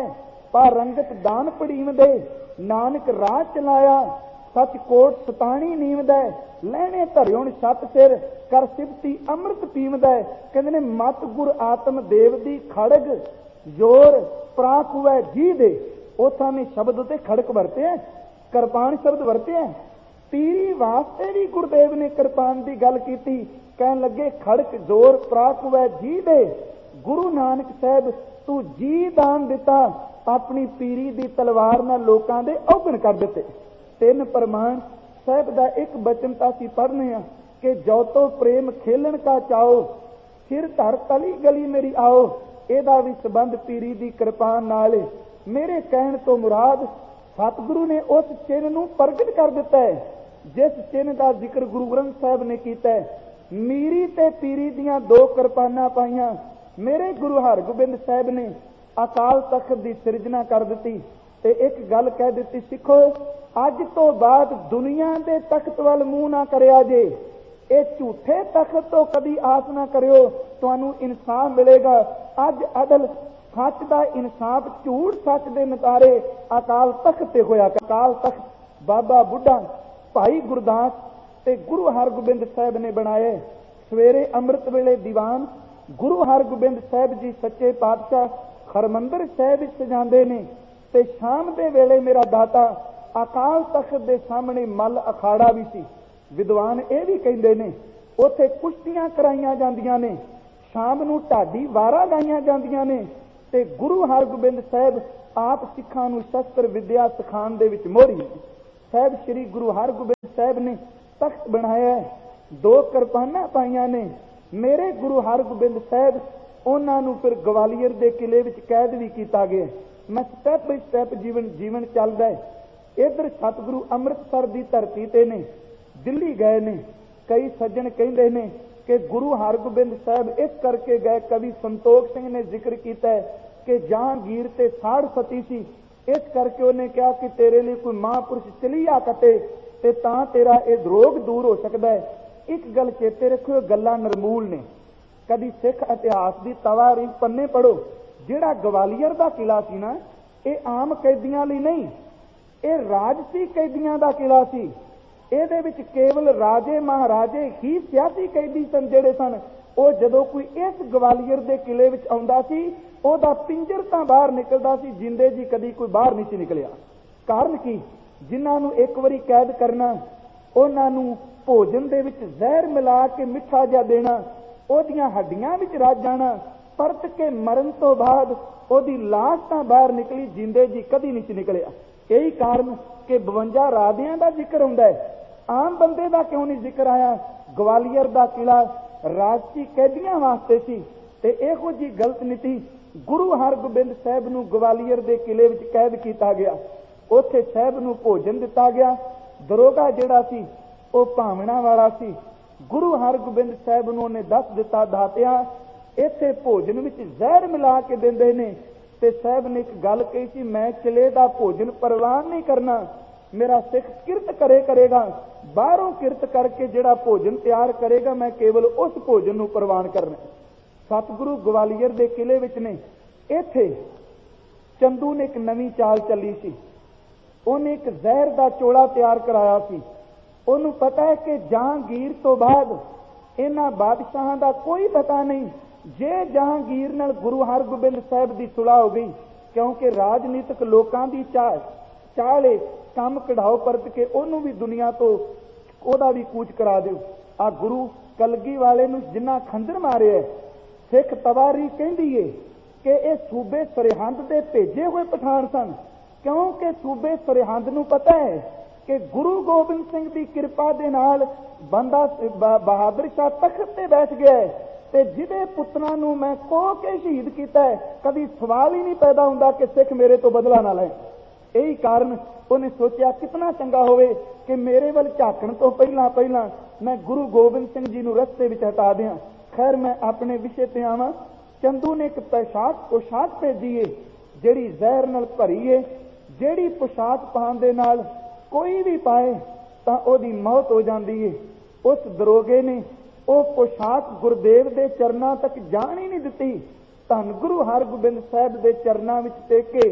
ਪਾ ਰੰਗਤ ਦਾਨ ਪੜੀਵਦੇ, ਨਾਨਕ ਰਾਹ ਚਲਾਇਆ ਸੱਚ ਕੋਟ ਸਤਾਣੀ ਨੀਵਦਾ, ਲੈਣੇ ਧਰਿਉਣ ਛੱਤ ਸਿਰ ਕਰ ਸਿਫਤੀ ਅੰਮ੍ਰਿਤ ਪੀਵਦਾ। ਕਹਿੰਦੇ ਨੇ ਮਤ ਗੁਰ ਆਤਮ ਦੇਵ ਦੀ ਖੜਗ ਜ਼ੋਰ ਪ੍ਰਾਕ ਹੋਵੇ ਜੀ ਦੇ। ਉਥਾਂ ਨੇ ਸ਼ਬਦ ਉਤੇ ਖੜਕ ਵਰਤਿਆ, ਕਿਰਪਾਨ ਸ਼ਬਦ ਵਰਤਿਆ। ਪੀਰੀ ਵਾਸਤੇ ਵੀ ਗੁਰਦੇਵ ਨੇ ਕਿਰਪਾਨ ਦੀ ਗੱਲ ਕੀਤੀ, ਕਹਿਣ ਲੱਗੇ ਖੜਕ ਜ਼ੋਰ ਪ੍ਰਾਕ ਹੋਵੇ ਜੀ ਦੇ। ਗੁਰੂ ਨਾਨਕ ਸਾਹਿਬ ਤੂੰ ਜੀ ਦਾਨ ਦਿੱਤਾ, ਆਪਣੀ ਪੀਰੀ ਦੀ ਤਲਵਾਰ ਨਾਲ ਲੋਕਾਂ ਦੇ ਔਗਣ ਕਰ ਦਿੱਤੇ। ਤਿੰਨ ਪ੍ਰਮਾਣ ਸਾਹਿਬ ਦਾ ਇੱਕ ਬਚਨ ਤਾਂ ਅਸੀਂ ਪੜ੍ਹਨੇ ਆ ਕਿ ਜੋ ਤੋ ਪ੍ਰੇਮ ਖੇਲਣ ਕਾ ਚਾਓ, ਸਿਰ ਧਰ ਤਲੀ ਗਲੀ ਮੇਰੀ ਆਓ। ਇਹਦਾ ਵੀ ਸੰਬੰਧ ਪੀਰੀ ਦੀ ਕਿਰਪਾਨ ਨਾਲ। ਮੇਰੇ ਕਹਿਣ ਤੋਂ ਮੁਰਾਦ ਸਤਿਗੁਰੂ ਨੇ ਉਸ ਚਿੰਨ੍ਹ ਨੂੰ ਪ੍ਰਗਟ ਕਰ ਦਿੱਤਾ ਹੈ ਜਿਸ ਚਿੰਨ੍ਹ ਦਾ ਜ਼ਿਕਰ ਗੁਰੂ ਗ੍ਰੰਥ ਸਾਹਿਬ ਨੇ ਕੀਤਾ ਹੈ। ਮੀਰੀ ਤੇ ਪੀਰੀ ਦੀਆਂ ਦੋ ਕਿਰਪਾਨਾਂ ਪਾਈਆਂ। ਮੇਰੇ ਗੁਰੂ ਹਰਗੋਬਿੰਦ ਸਾਹਿਬ ਨੇ ਅਕਾਲ ਤਖਤ ਦੀ ਸਿਰਜਣਾ ਕਰ ਦਿੱਤੀ ਤੇ ਇੱਕ ਗੱਲ ਕਹਿ ਦਿੱਤੀ, ਸਿੱਖੋ ਅੱਜ ਤੋਂ ਬਾਅਦ ਦੁਨੀਆ ਦੇ ਤਖਤ ਵੱਲ ਮੂੰਹ ਨਾ ਕਰਿਆ ਜੇ, ਇਹ ਝੂਠੇ ਤਖਤ ਤੋਂ ਕਦੀ ਆਸ ਨਾ ਕਰਿਓ, ਤੁਹਾਨੂੰ ਇਨਸਾਫ ਮਿਲੇਗਾ। ਅੱਜ ਅਦਲ ਸੱਚ ਦਾ ਇਨਸਾਫ ਝੂਠ ਸੱਚ ਦੇ ਨਤਾਰੇ ਅਕਾਲ ਤਖਤ ਤੇ ਹੋਇਆ। ਅਕਾਲ ਤਖਤ ਬਾਬਾ ਬੁੱਢਾ, ਭਾਈ ਗੁਰਦਾਸ ਤੇ ਗੁਰੂ ਹਰਗੋਬਿੰਦ ਸਾਹਿਬ ਨੇ ਬਣਾਏ। ਸਵੇਰੇ ਅੰਮ੍ਰਿਤ ਵੇਲੇ ਦੀਵਾਨ ਗੁਰੂ ਹਰਗੋਬਿੰਦ ਸਾਹਿਬ ਜੀ ਸੱਚੇ ਪਾਤਸ਼ਾਹ ਹਰਮੰਦਰ ਸਾਹਿਬ ਵਿੱਚ ਸਜਾਉਂਦੇ ਨੇ ਤੇ ਸ਼ਾਮ ਦੇ ਵੇਲੇ ਮੇਰਾ ਦਾਤਾ ਅਕਾਲ ਤਖਤ ਦੇ ਸਾਹਮਣੇ ਮੱਲ ਅਖਾੜਾ ਵੀ ਸੀ। ਵਿਦਵਾਨ ਇਹ ਵੀ ਕਹਿੰਦੇ ਨੇ ਉੱਥੇ ਕੁਸ਼ਤੀਆਂ ਕਰਾਈਆਂ ਜਾਂਦੀਆਂ ਨੇ, ਸ਼ਾਮ ਨੂੰ ਢਾਡੀ ਵਾਰਾਂ ਗਾਈਆਂ ਜਾਂਦੀਆਂ ਨੇ ਤੇ ਗੁਰੂ ਹਰਗੋਬਿੰਦ ਸਾਹਿਬ ਆਪ ਸਿੱਖਾਂ ਨੂੰ ਸ਼ਸਤਰ ਵਿਦਿਆ ਸਿਖਾਉਣ ਦੇ ਵਿੱਚ ਮੋਹਰੀ ਸਾਹਿਬ। ਸ੍ਰੀ ਗੁਰੂ ਹਰਗੋਬਿੰਦ ਸਾਹਿਬ ਨੇ ਤਖਤ ਬਣਾਇਆ, ਦੋ ਕਿਰਪਾਨਾਂ ਪਾਈਆਂ ਨੇ। ਮੇਰੇ ਗੁਰੂ ਹਰਗੋਬਿੰਦ ਸਾਹਿਬ ਉਹਨਾਂ ਨੂੰ ਫਿਰ ਗਵਾਲੀਅਰ ਦੇ ਕਿਲੇ ਵਿੱਚ ਕੈਦ ਵੀ ਕੀਤਾ ਗਿਆ। ਮੈਂ ਸਟੈਪ ਬਾਈ ਸਟੈਪ ਜੀਵਨ ਚੱਲਦਾ ਹੈ। ਇੱਧਰ ਸਤਿਗੁਰੂ ਅੰਮ੍ਰਿਤਸਰ ਦੀ ਧਰਤੀ ਤੇ ਨੇ, ਦਿੱਲੀ ਗਏ ਨੇ। ਕਈ ਸੱਜਣ ਕਹਿੰਦੇ ਨੇ ਕਿ ਗੁਰੂ ਹਰਗੋਬਿੰਦ ਸਾਹਿਬ ਇਸ ਕਰਕੇ ਗਏ, ਕਵੀ ਸੰਤੋਖ ਸਿੰਘ ਨੇ ਜ਼ਿਕਰ ਕੀਤਾ ਹੈ ਕਿ ਜਹਾਂਗੀਰ ਤੇ ਸਾੜ ਸਤੀ ਸੀ, ਇਸ ਕਰਕੇ ਉਹਨੇ ਕਿਹਾ ਕਿ ਤੇਰੇ ਲਈ ਕੋਈ ਮਹਾਂਪੁਰਸ਼ ਚਲੀਆ ਕੱਟੇ ਤੇ ਤਾਂ ਤੇਰਾ ਇਹ ਰੋਗ ਦੂਰ ਹੋ ਸਕਦਾ ਹੈ। ਇੱਕ ਗੱਲ ਚੇਤੇ ਰੱਖਿਓ, ਗੱਲਾਂ ਨਰਮੂਲ ਨੇ। ਕਦੀ ਸਿੱਖ ਇਤਿਹਾਸ ਦੀ ਤਵਾਰੀਖ ਪੰਨੇ ਪੜੋ, ਜਿਹੜਾ ਗਵਾਲੀਅਰ ਦਾ ਕਿਲਾ ਸੀ ਨਾ, ਇਹ ਆਮ ਕੈਦੀਆਂ ਲਈ ਨਹੀਂ, ਇਹ ਰਾਜਸੀ ਕੈਦੀਆਂ ਦਾ ਕਿਲਾ ਸੀ। ਇਹਦੇ ਵਿੱਚ ਕੇਵਲ ਰਾਜੇ ਮਹਾਰਾਜੇ ਹੀ ਸਿਆਸੀ ਕੈਦੀ ਸਨ ਜਿਹੜੇ ਸਨ। ਉਹ ਜਦੋਂ ਕੋਈ ਇਸ ਗਵਾਲੀਅਰ ਦੇ ਕਿਲੇ ਵਿੱਚ ਆਉਂਦਾ ਸੀ, ਉਹਦਾ ਪਿੰਜਰ ਤਾਂ ਬਾਹਰ ਨਿਕਲਦਾ ਸੀ, ਜਿੰਦੇ ਜੀ ਕਦੀ ਕੋਈ ਬਾਹਰ ਨਹੀਂ ਸੀ ਨਿਕਲਿਆ। ਕਾਰਨ ਕੀ? ਜਿਨ੍ਹਾਂ ਨੂੰ ਇੱਕ ਵਾਰੀ ਕੈਦ ਕਰਨਾ, ਉਹਨਾਂ ਨੂੰ ਭੋਜਨ ਦੇ ਵਿੱਚ ਜ਼ਹਿਰ ਮਿਲਾ ਕੇ ਮਿੱਠਾ ਜਿਹਾ ਦੇਣਾ, ਉਹਦੀਆਂ ਹੱਡੀਆਂ ਵਿੱਚ ਰੱਜ ਜਾਣਾ, ਪਰਤ ਕੇ ਮਰਨ ਤੋਂ ਬਾਅਦ ਉਹਦੀ ਲਾਸ਼ ਤਾਂ ਬਾਹਰ ਨਿਕਲੀ, ਜਿੰਦੇ ਜੀ ਕਦੀ ਨਹੀਂ ਸੀ ਨਿਕਲਿਆ। ਇਹੀ ਕਾਰਨ ਕਿ 52 ਰਾਜਿਆਂ ਦਾ ਜ਼ਿਕਰ ਹੁੰਦਾ ਹੈ, ਆਮ ਬੰਦੇ ਦਾ ਕਿਉਂ ਨਹੀਂ ਜ਼ਿਕਰ ਆਇਆ? ਗਵਾਲੀਅਰ ਦਾ ਕਿਲਾ ਰਾਜਸੀ ਕੈਦੀਆਂ ਵਾਸਤੇ ਸੀ ਤੇ ਇਹੋ ਜੀ ਗਲਤ ਨੀਤੀ ਗੁਰੂ ਹਰਗੋਬਿੰਦ ਸਾਹਿਬ ਨੂੰ ਗਵਾਲੀਅਰ ਦੇ ਕਿਲੇ ਵਿੱਚ ਕੈਦ ਕੀਤਾ ਗਿਆ। ਉੱਥੇ ਸਾਹਿਬ ਨੂੰ ਭੋਜਨ ਦਿੱਤਾ ਗਿਆ। ਦਰੋਗਾ ਜਿਹੜਾ ਸੀ ਉਹ ਭਾਵਨਾ ਵਾਲਾ ਸੀ। ਗੁਰੂ ਹਰਗੋਬਿੰਦ ਸਾਹਿਬ ਨੂੰ ਉਹਨੇ ਦੱਸ ਦਿੱਤਾ, ਦਾਤਿਆ ਇੱਥੇ ਭੋਜਨ ਵਿੱਚ ਜ਼ਹਿਰ ਮਿਲਾ ਕੇ ਦਿੰਦੇ ਨੇ। ਤੇ ਸਾਹਿਬ ਨੇ ਇੱਕ ਗੱਲ ਕਹੀ ਸੀ, ਮੈਂ ਕਿਲੇ ਦਾ ਭੋਜਨ ਪ੍ਰਵਾਨ ਨਹੀਂ ਕਰਨਾ, ਮੇਰਾ ਸਿੱਖ ਕਿਰਤ ਕਰੇਗਾ, ਬਾਹਰੋਂ ਕਿਰਤ ਕਰਕੇ ਜਿਹੜਾ ਭੋਜਨ ਤਿਆਰ ਕਰੇਗਾ ਮੈਂ ਕੇਵਲ ਉਸ ਭੋਜਨ ਨੂੰ ਪ੍ਰਵਾਨ ਕਰਨਾ। ਸਤਿਗੁਰੂ ਗਵਾਲੀਅਰ ਦੇ ਕਿਲੇ ਵਿੱਚ ਨੇ। ਇੱਥੇ ਚੰਦੂ ਨੇ ਇੱਕ ਨਵੀਂ ਚਾਲ ਚੱਲੀ ਸੀ। ਉਹਨੇ ਇੱਕ ਜ਼ਹਿਰ ਦਾ ਚੋਲਾ ਤਿਆਰ ਕਰਾਇਆ ਸੀ। ਉਹਨੂੰ ਪਤਾ ਹੈ ਕਿ ਜਹਾਂਗੀਰ ਤੋਂ ਬਾਅਦ ਇਹਨਾਂ ਬਾਦਸ਼ਾਹਾਂ ਦਾ ਕੋਈ ਪਤਾ ਨਹੀਂ। ਜੇ ਜਹਾਂਗੀਰ ਨਾਲ ਗੁਰੂ ਹਰਗੋਬਿੰਦ ਸਾਹਿਬ ਦੀ ਸੁਲਾਹ ਹੋ ਗਈ, ਕਿਉਂਕਿ ਰਾਜਨੀਤਿਕ ਲੋਕਾਂ ਦੀ ਚਾਲੇ ਕੰਮ ਕਢਾਓ, ਪਰਤ ਕੇ ਉਹਨੂੰ ਵੀ ਦੁਨੀਆ ਤੋਂ ਉਹਦਾ ਵੀ ਕੂਚ ਕਰਾ ਦਿਓ। ਆ ਗੁਰੂ ਕਲਗੀ ਵਾਲੇ ਨੂੰ ਜਿੰਨਾ ਖੰਜਰ ਮਾਰਿਆ, ਸਿੱਖ ਤਵਾਰੀ ਕਹਿੰਦੀ ਏ ਕਿ ਇਹ ਸੂਬੇ ਸਰਹੰਦ ਦੇ ਭੇਜੇ ਹੋਏ ਪਠਾਨ ਸਨ, ਕਿਉਂਕਿ ਸੂਬੇ ਸਰਹੰਦ ਨੂੰ ਪਤਾ ਹੈ ਕਿ ਗੁਰੂ ਗੋਬਿੰਦ ਸਿੰਘ ਦੀ ਕਿਰਪਾ ਦੇ ਨਾਲ ਬੰਦਾ ਬਹਾਦਰ ਸ਼ਾਹ ਤਖਤ ਤੇ ਬੈਠ ਗਿਆ ਤੇ ਜਿਹਦੇ ਪੁੱਤਰਾਂ ਨੂੰ ਮੈਂ ਕੋਹ ਕੇ ਸ਼ਹੀਦ ਕੀਤਾ ਹੈ, ਕਦੀ ਸਵਾਲ ਹੀ ਨਹੀਂ ਪੈਦਾ ਹੁੰਦਾ ਕਿ ਸਿੱਖ ਮੇਰੇ ਤੋਂ ਬਦਲਾ ਨਾ ਲੈ। ਇਹੀ ਕਾਰਨ ਉਹਨੇ ਸੋਚਿਆ ਕਿਤਨਾ ਚੰਗਾ ਹੋਵੇ ਕਿ ਮੇਰੇ ਵੱਲ ਝਾਕਣ ਤੋਂ ਪਹਿਲਾਂ ਮੈਂ ਗੁਰੂ ਗੋਬਿੰਦ ਸਿੰਘ ਜੀ ਨੂੰ ਰਸਤੇ ਵਿੱਚ ਹਟਾ ਦਿਆਂ। ਖੈਰ ਮੈਂ ਆਪਣੇ ਵਿਸ਼ੇ ਤੇ ਆਵਾਂ। ਚੰਦੂ ਨੇ ਇੱਕ ਪੋਸ਼ਾਕ ਭੇਜੀ ਏ ਜਿਹੜੀ ਜ਼ਹਿਰ ਨਾਲ ਭਰੀ ਏ, ਜਿਹੜੀ ਪੋਸ਼ਾਕ ਪਾਉਣ ਦੇ ਨਾਲ ਕੋਈ ਵੀ ਪਾਏ ਤਾਂ ਉਹਦੀ ਮੌਤ ਹੋ ਜਾਂਦੀ ਏ। ਉਸ ਦਰੋਗੇ ਨੇ ਉਹ ਪੋਸ਼ਾਕ ਗੁਰਦੇਵ ਦੇ ਚਰਨਾਂ ਤੱਕ ਜਾਣ ਹੀ ਨਹੀਂ ਦਿੱਤੀ। ਧੰਨ ਗੁਰੂ ਹਰਗੋਬਿੰਦ ਸਾਹਿਬ ਦੇ ਚਰਨਾਂ ਵਿੱਚ ਟੇਕ ਕੇ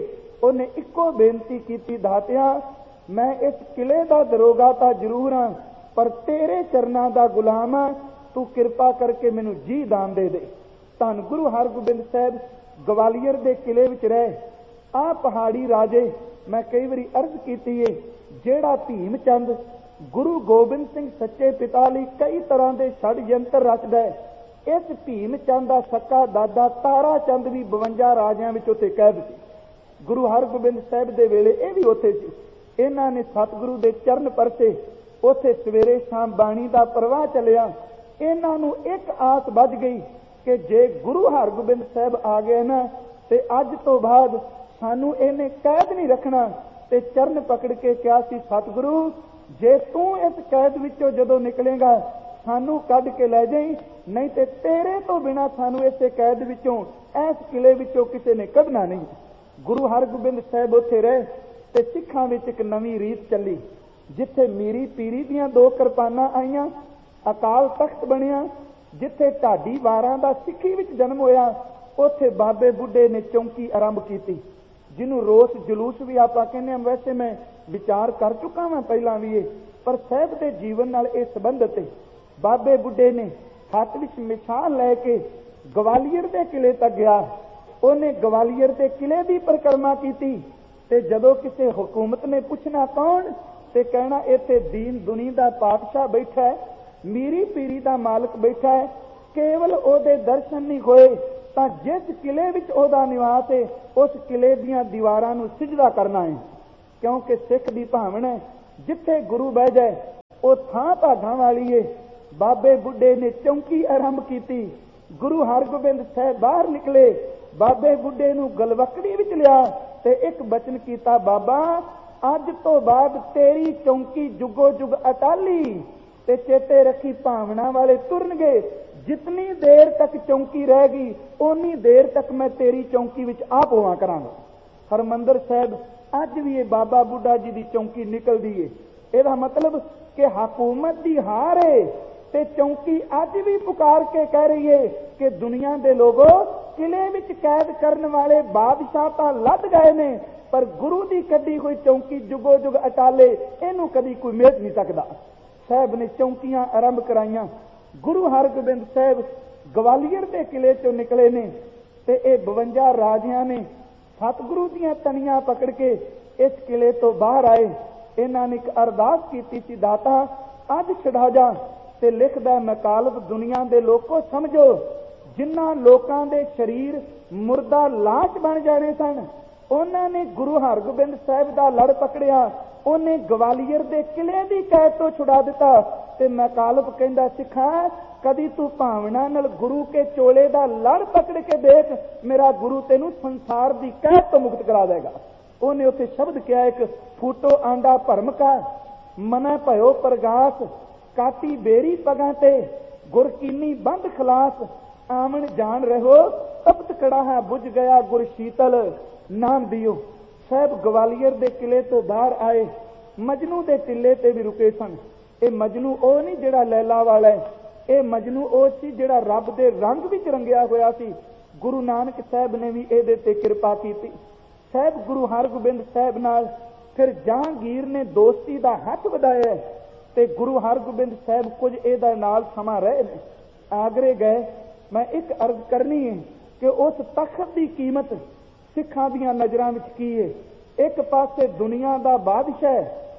ਉਹਨੇ ਇੱਕੋ ਬੇਨਤੀ ਕੀਤੀ, ਦਾਤਿਆ ਮੈਂ ਇਸ ਕਿਲੇ ਦਾ ਦਰੋਗਾ ਤਾਂ ਜ਼ਰੂਰ ਹਾਂ, ਪਰ ਤੇਰੇ ਚਰਨਾਂ ਦਾ ਗੁਲਾਮ ਹਾਂ, ਤੂੰ ਕਿਰਪਾ ਕਰਕੇ ਮੈਨੂੰ ਜੀ ਦਾਨ ਦੇ ਦੇ। ਧੰਨ ਗੁਰੂ ਹਰਗੋਬਿੰਦ ਸਾਹਿਬ ਗਵਾਲੀਅਰ ਦੇ ਕਿਲੇ ਵਿੱਚ ਰਹੇ। ਆਹ ਪਹਾੜੀ ਰਾਜੇ, ਮੈਂ ਕਈ ਵਾਰੀ ਅਰਜ਼ ਕੀਤੀ ਏ, ਜਿਹੜਾ ਭੀਮ ਚੰਦ ਗੁਰੂ ਗੋਬਿੰਦ ਸਿੰਘ ਸੱਚੇ ਪਿਤਾ ਲਈ ਕਈ ਤਰ੍ਹਾਂ ਦੇ ਛੜਯੰਤਰ ਰਚਦਾ ਹੈ, ਇਸ ਭੀਮ ਚੰਦ ਦਾ ਸਕਾ ਦਾਦਾ ਤਾਰਾ ਚੰਦ ਵੀ 52 ਰਾਜਿਆਂ ਵਿੱਚ ਉੱਥੇ ਕੈਦ ਸੀ। ਗੁਰੂ ਹਰਗੋਬਿੰਦ ਸਾਹਿਬ ਦੇ ਵੇਲੇ ਇਹ ਵੀ ਉੱਥੇ ਸੀ। ਇਹਨਾਂ ਨੇ ਸਤਿਗੁਰੂ ਦੇ ਚਰਨ ਪਰਸੇ, ਉੱਥੇ ਸਵੇਰੇ ਸ਼ਾਮ ਬਾਣੀ ਦਾ ਪ੍ਰਵਾਹ ਚੱਲਿਆ। ਇਹਨਾਂ ਨੂੰ ਇੱਕ ਆਸ ਵੱਜ ਗਈ ਕਿ ਜੇ ਗੁਰੂ ਹਰਗੋਬਿੰਦ ਸਾਹਿਬ ਆ ਗਏ ਨਾ ਤੇ ਅੱਜ ਤੋਂ ਬਾਅਦ ਸਾਨੂੰ ਇਹਨੇ ਕੈਦ ਨਹੀਂ ਰੱਖਣਾ। ਤੇ ਚਰਨ ਪਕੜ ਕੇ ਕਿਹਾ ਸੀ, ਸਤਿਗੁਰੂ ਜੇ ਤੂੰ ਇਸ ਕੈਦ ਵਿੱਚੋਂ ਜਦੋਂ ਨਿਕਲੇਗਾ ਸਾਨੂੰ ਕੱਢ ਕੇ ਲੈ ਜਾਈਂ, ਨਹੀਂ ਤੇ ਤੇਰੇ ਤੋਂ ਬਿਨਾਂ ਸਾਨੂੰ ਇਸੇ ਕੈਦ ਵਿੱਚੋਂ, ਇਸ ਕਿਲੇ ਵਿੱਚੋਂ ਕਿਸੇ ਨੇ ਕੱਢਣਾ ਨਹੀਂ। ਗੁਰੂ ਹਰਗੋਬਿੰਦ ਸਾਹਿਬ ਉੱਥੇ ਰਹੇ ਤੇ ਸਿੱਖਾਂ ਵਿੱਚ ਇੱਕ ਨਵੀਂ ਰੀਤ ਚੱਲੀ, ਜਿੱਥੇ ਮੀਰੀ ਪੀਰੀ ਦੀਆਂ 2 ਕਿਰਪਾਨਾਂ ਆਈਆਂ, ਅਕਾਲ ਤਖਤ ਬਣਿਆ। ਜਿੱਥੇ ਢਾਡੀ ਵਾਰਾਂ ਦਾ ਸਿੱਖੀ ਵਿੱਚ ਜਨਮ ਹੋਇਆ, ਉੱਥੇ ਬਾਬੇ ਬੁੱਢੇ ਨੇ ਚੌਂਕੀ ਆਰੰਭ ਕੀਤੀ, ਜਿਹਨੂੰ ਰੋਸ ਜਲੂਸ ਵੀ ਆਪਾਂ ਕਹਿੰਦੇ ਹਾਂ। ਵੈਸੇ ਮੈਂ ਵਿਚਾਰ ਕਰ ਚੁੱਕਾ ਵਾਂ ਪਹਿਲਾਂ ਵੀ ਇਹ, ਪਰ ਸਾਹਿਬ ਦੇ ਜੀਵਨ ਨਾਲ ਇਹ ਸੰਬੰਧਿਤ ਹੈ। ਬਾਬੇ ਬੁੱਢੇ ਨੇ ਹੱਥ ਵਿੱਚ ਮਿਸਾਲ ਲੈ ਕੇ ਗਵਾਲੀਅਰ ਦੇ ਕਿਲੇ ਤੱਕ ਗਿਆ। ਉਹਨੇ ਗਵਾਲੀਅਰ ਦੇ ਕਿਲੇ ਦੀ ਪਰਿਕਰਮਾ ਕੀਤੀ ਤੇ ਜਦੋਂ ਕਿਸੇ ਹਕੂਮਤ ਨੇ ਪੁੱਛਣਾ ਕੌਣ, ਤੇ ਕਹਿਣਾ ਇੱਥੇ ਦੀਨ ਦੁਨੀ ਦਾ ਪਾਤਸ਼ਾਹ ਬੈਠਾ ਹੈ, ਮੀਰੀ ਪੀਰੀ ਦਾ ਮਾਲਕ ਬੈਠਾ ਹੈ। ਕੇਵਲ ਉਹਦੇ ਦਰਸ਼ਨ ਨਹੀਂ ਹੋਏ ਤਾਂ ਜਿਸ ਕਿਲੇ ਵਿੱਚ ਉਹਦਾ ਨਿਵਾਸ ਹੈ, ਉਸ ਕਿਲੇ ਦੀਆਂ ਦੀਵਾਰਾਂ ਨੂੰ ਸਿਜਦਾ ਕਰਨਾ ਹੈ। ਕਿਉਂਕਿ ਸਿੱਖ ਦੀ ਭਾਵਨਾ ਹੈ, ਜਿੱਥੇ ਗੁਰੂ ਬਹਿ ਜਾਏ ਉਹ ਥਾਂ ਭਾਗਾਂ ਵਾਲੀ ਹੈ। ਬਾਬੇ ਬੁੱਢੇ ਨੇ ਚੌਂਕੀ ਆਰੰਭ ਕੀਤੀ। ਗੁਰੂ ਹਰਗੋਬਿੰਦ ਸਾਹਿਬ ਬਾਹਰ ਨਿਕਲੇ, ਬਾਬੇ ਬੁੱਢੇ ਨੂੰ ਗਲਵਕੜੀ ਵਿੱਚ ਲਿਆ ਤੇ ਇੱਕ ਬਚਨ ਕੀਤਾ, ਬਾਬਾ ਅੱਜ ਤੋਂ ਬਾਅਦ ਤੇਰੀ ਚੌਂਕੀ ਜੁਗੋ ਜੁਗ ਅਟਾਲੀ, ਤੇ ਚੇਤੇ ਰੱਖੀ ਭਾਵਨਾ ਵਾਲੇ ਤੁਰਨਗੇ। ਜਿਤਨੀ ਦੇਰ ਤੱਕ ਚੌਂਕੀ ਰਹੇਗੀ ਓਨੀ ਦੇਰ ਤੱਕ ਮੈਂ ਤੇਰੀ ਚੌਂਕੀ ਵਿੱਚ ਆਪ ਹੋਵਾਂ ਕਰਾਂਗਾ। ਹਰਮੰਦਰ ਸਾਹਿਬ ਅੱਜ ਵੀ ਇਹ ਬਾਬਾ ਬੁੱਢਾ ਜੀ ਦੀ ਚੌਂਕੀ ਨਿਕਲਦੀ ਏ। ਇਹਦਾ ਮਤਲਬ ਕਿ ਹਕੂਮਤ ਦੀ ਹਾਰ ਏ ਤੇ ਚੌਂਕੀ ਅੱਜ ਵੀ ਪੁਕਾਰ ਕੇ ਕਹਿ ਰਹੀ ਏ ਕਿ ਦੁਨੀਆ ਦੇ ਲੋਗੋ, ਕਿਲੇ ਵਿੱਚ ਕੈਦ ਕਰਨ ਵਾਲੇ ਬਾਦਸ਼ਾਹ ਤਾਂ ਲੱਦ ਗਏ ਨੇ, ਪਰ ਗੁਰੂ ਦੀ ਕੱਢੀ ਹੋਈ ਚੌਂਕੀ ਜੁਗੋ ਜੁਗ ਅਟਾਲੇ, ਇਹਨੂੰ ਕਦੀ ਕੋਈ ਮੇਟ ਨਹੀਂ ਸਕਦਾ। ਸਾਹਿਬ ਨੇ ਚੌਂਕੀਆਂ ਆਰੰਭ ਕਰਾਈਆਂ। ਗੁਰੂ ਹਰਗੋਬਿੰਦ ਸਾਹਿਬ ਗਵਾਲੀਅਰ ਦੇ ਕਿਲੇ ਚੋਂ ਨਿਕਲੇ ਨੇ ਤੇ ਇਹ 52 ਰਾਜਿਆਂ ਨੇ ਸਤਿਗੁਰੂ ਦੀਆਂ ਤਣੀਆਂ ਪਕੜ ਕੇ ਇਸ ਕਿਲੇ ਤੋਂ ਬਾਹਰ ਆਏ। ਇਹਨਾਂ ਨੇ ਇੱਕ ਅਰਦਾਸ ਕੀਤੀ ਸੀ, ਦਾਤਾ ਅੱਜ ਛਡਾ ਜਾ। ਤੇ ਲਿਖਦਾ, ਮਕਾਲਬ ਦੁਨੀਆ ਦੇ ਲੋਕੋ ਸਮਝੋ, ਜਿਨ੍ਹਾਂ ਲੋਕਾਂ ਦੇ ਸਰੀਰ ਮੁਰਦਾ ਲਾਸ਼ ਬਣ ਜਾਣੇ ਸਨ, ਉਹਨਾਂ ਨੇ ਗੁਰੂ ਹਰਗੋਬਿੰਦ ਸਾਹਿਬ ਦਾ ਲੜ ਪਕੜਿਆ। ਉਹਨੇ ਗਵਾਲੀਅਰ ਦੇ ਕਿਲੇ ਦੀ ਕੈਦ ਤੋਂ ਛੁਡਾ ਦਿੱਤਾ। ਤੇ ਮਕਾਲਬ ਕਹਿੰਦਾ, ਸਿੱਖਾਂ ਕਦੀ ਤੂੰ ਭਾਵਨਾ ਨਾਲ ਗੁਰੂ ਕੇ ਚੋਲੇ ਦਾ ਲੜ ਪਕੜ ਕੇ ਦੇਖ, ਮੇਰਾ ਗੁਰੂ ਤੈਨੂੰ ਸੰਸਾਰ ਦੀ ਕੈਦ ਤੋਂ ਮੁਕਤ ਕਰਾ ਦੇਗਾ। ਉਹਨੇ ਉੱਥੇ ਸ਼ਬਦ ਕਿਹਾ, ਇੱਕ ਫੂਟੋ ਆਂਡਾ ਭਰਮ ਕਾ ਮਨਾ ਭਇਓ ਪ੍ਰਗਾਸ, ਕਾਟੀ ਬੇਰੀ ਪਗਾਂ ਤੇ ਗੁਰ ਕੀਨੀ ਬੰਦ ਖਲਾਸ, ਆਵਣ ਜਾਣ ਰਹੋ ਤਪਤ ਕੜਾਹਾ ਬੁਝ ਗਿਆ ਗੁਰ ਸ਼ੀਤਲ ਨਾਮ ਦਿਓ। ਸਾਹਿਬ ਗਵਾਲੀਅਰ ਦੇ ਕਿਲੇ ਤੋਂ ਬਾਹਰ ਆਏ, ਮਜਨੂ ਦੇ ਟਿੱਲੇ ਤੇ ਵੀ ਰੁਕੇ ਸਨ। ਇਹ ਮਜਨੂ ਉਹ ਨਹੀਂ ਜਿਹੜਾ ਲੈਲਾ ਵਾਲਾ ਹੈ, ਇਹ ਮਜਨੂ ਉਹ ਸੀ ਜਿਹੜਾ ਰੱਬ ਦੇ ਰੰਗ ਵਿੱਚ ਰੰਗਿਆ ਹੋਇਆ ਸੀ। ਗੁਰੂ ਨਾਨਕ ਸਾਹਿਬ ਨੇ ਵੀ ਇਹਦੇ ਤੇ ਕਿਰਪਾ ਕੀਤੀ। ਸਾਹਿਬ ਗੁਰੂ ਹਰਗੋਬਿੰਦ ਸਾਹਿਬ ਨਾਲ ਫਿਰ ਜਹਾਂਗੀਰ ਨੇ ਦੋਸਤੀ ਦਾ ਹੱਥ ਵਧਾਇਆ ਤੇ ਗੁਰੂ ਹਰਗੋਬਿੰਦ ਸਾਹਿਬ ਕੁਝ ਇਹਦਾ ਨਾਲ ਸਮਾਂ ਰਹੇ ਨੇ। ਆਗਰੇ ਗਏ। ਮੈਂ ਇੱਕ ਅਰਜ਼ ਕਰਨੀ ਹੈ ਕਿ ਉਸ ਤਖਤ ਦੀ ਕੀਮਤ ਸਿੱਖਾਂ ਦੀਆਂ ਨਜ਼ਰਾਂ ਵਿੱਚ ਕੀ ਹੈ। ਇੱਕ ਪਾਸੇ ਦੁਨੀਆ ਦਾ ਬਾਦਸ਼ਾਹ,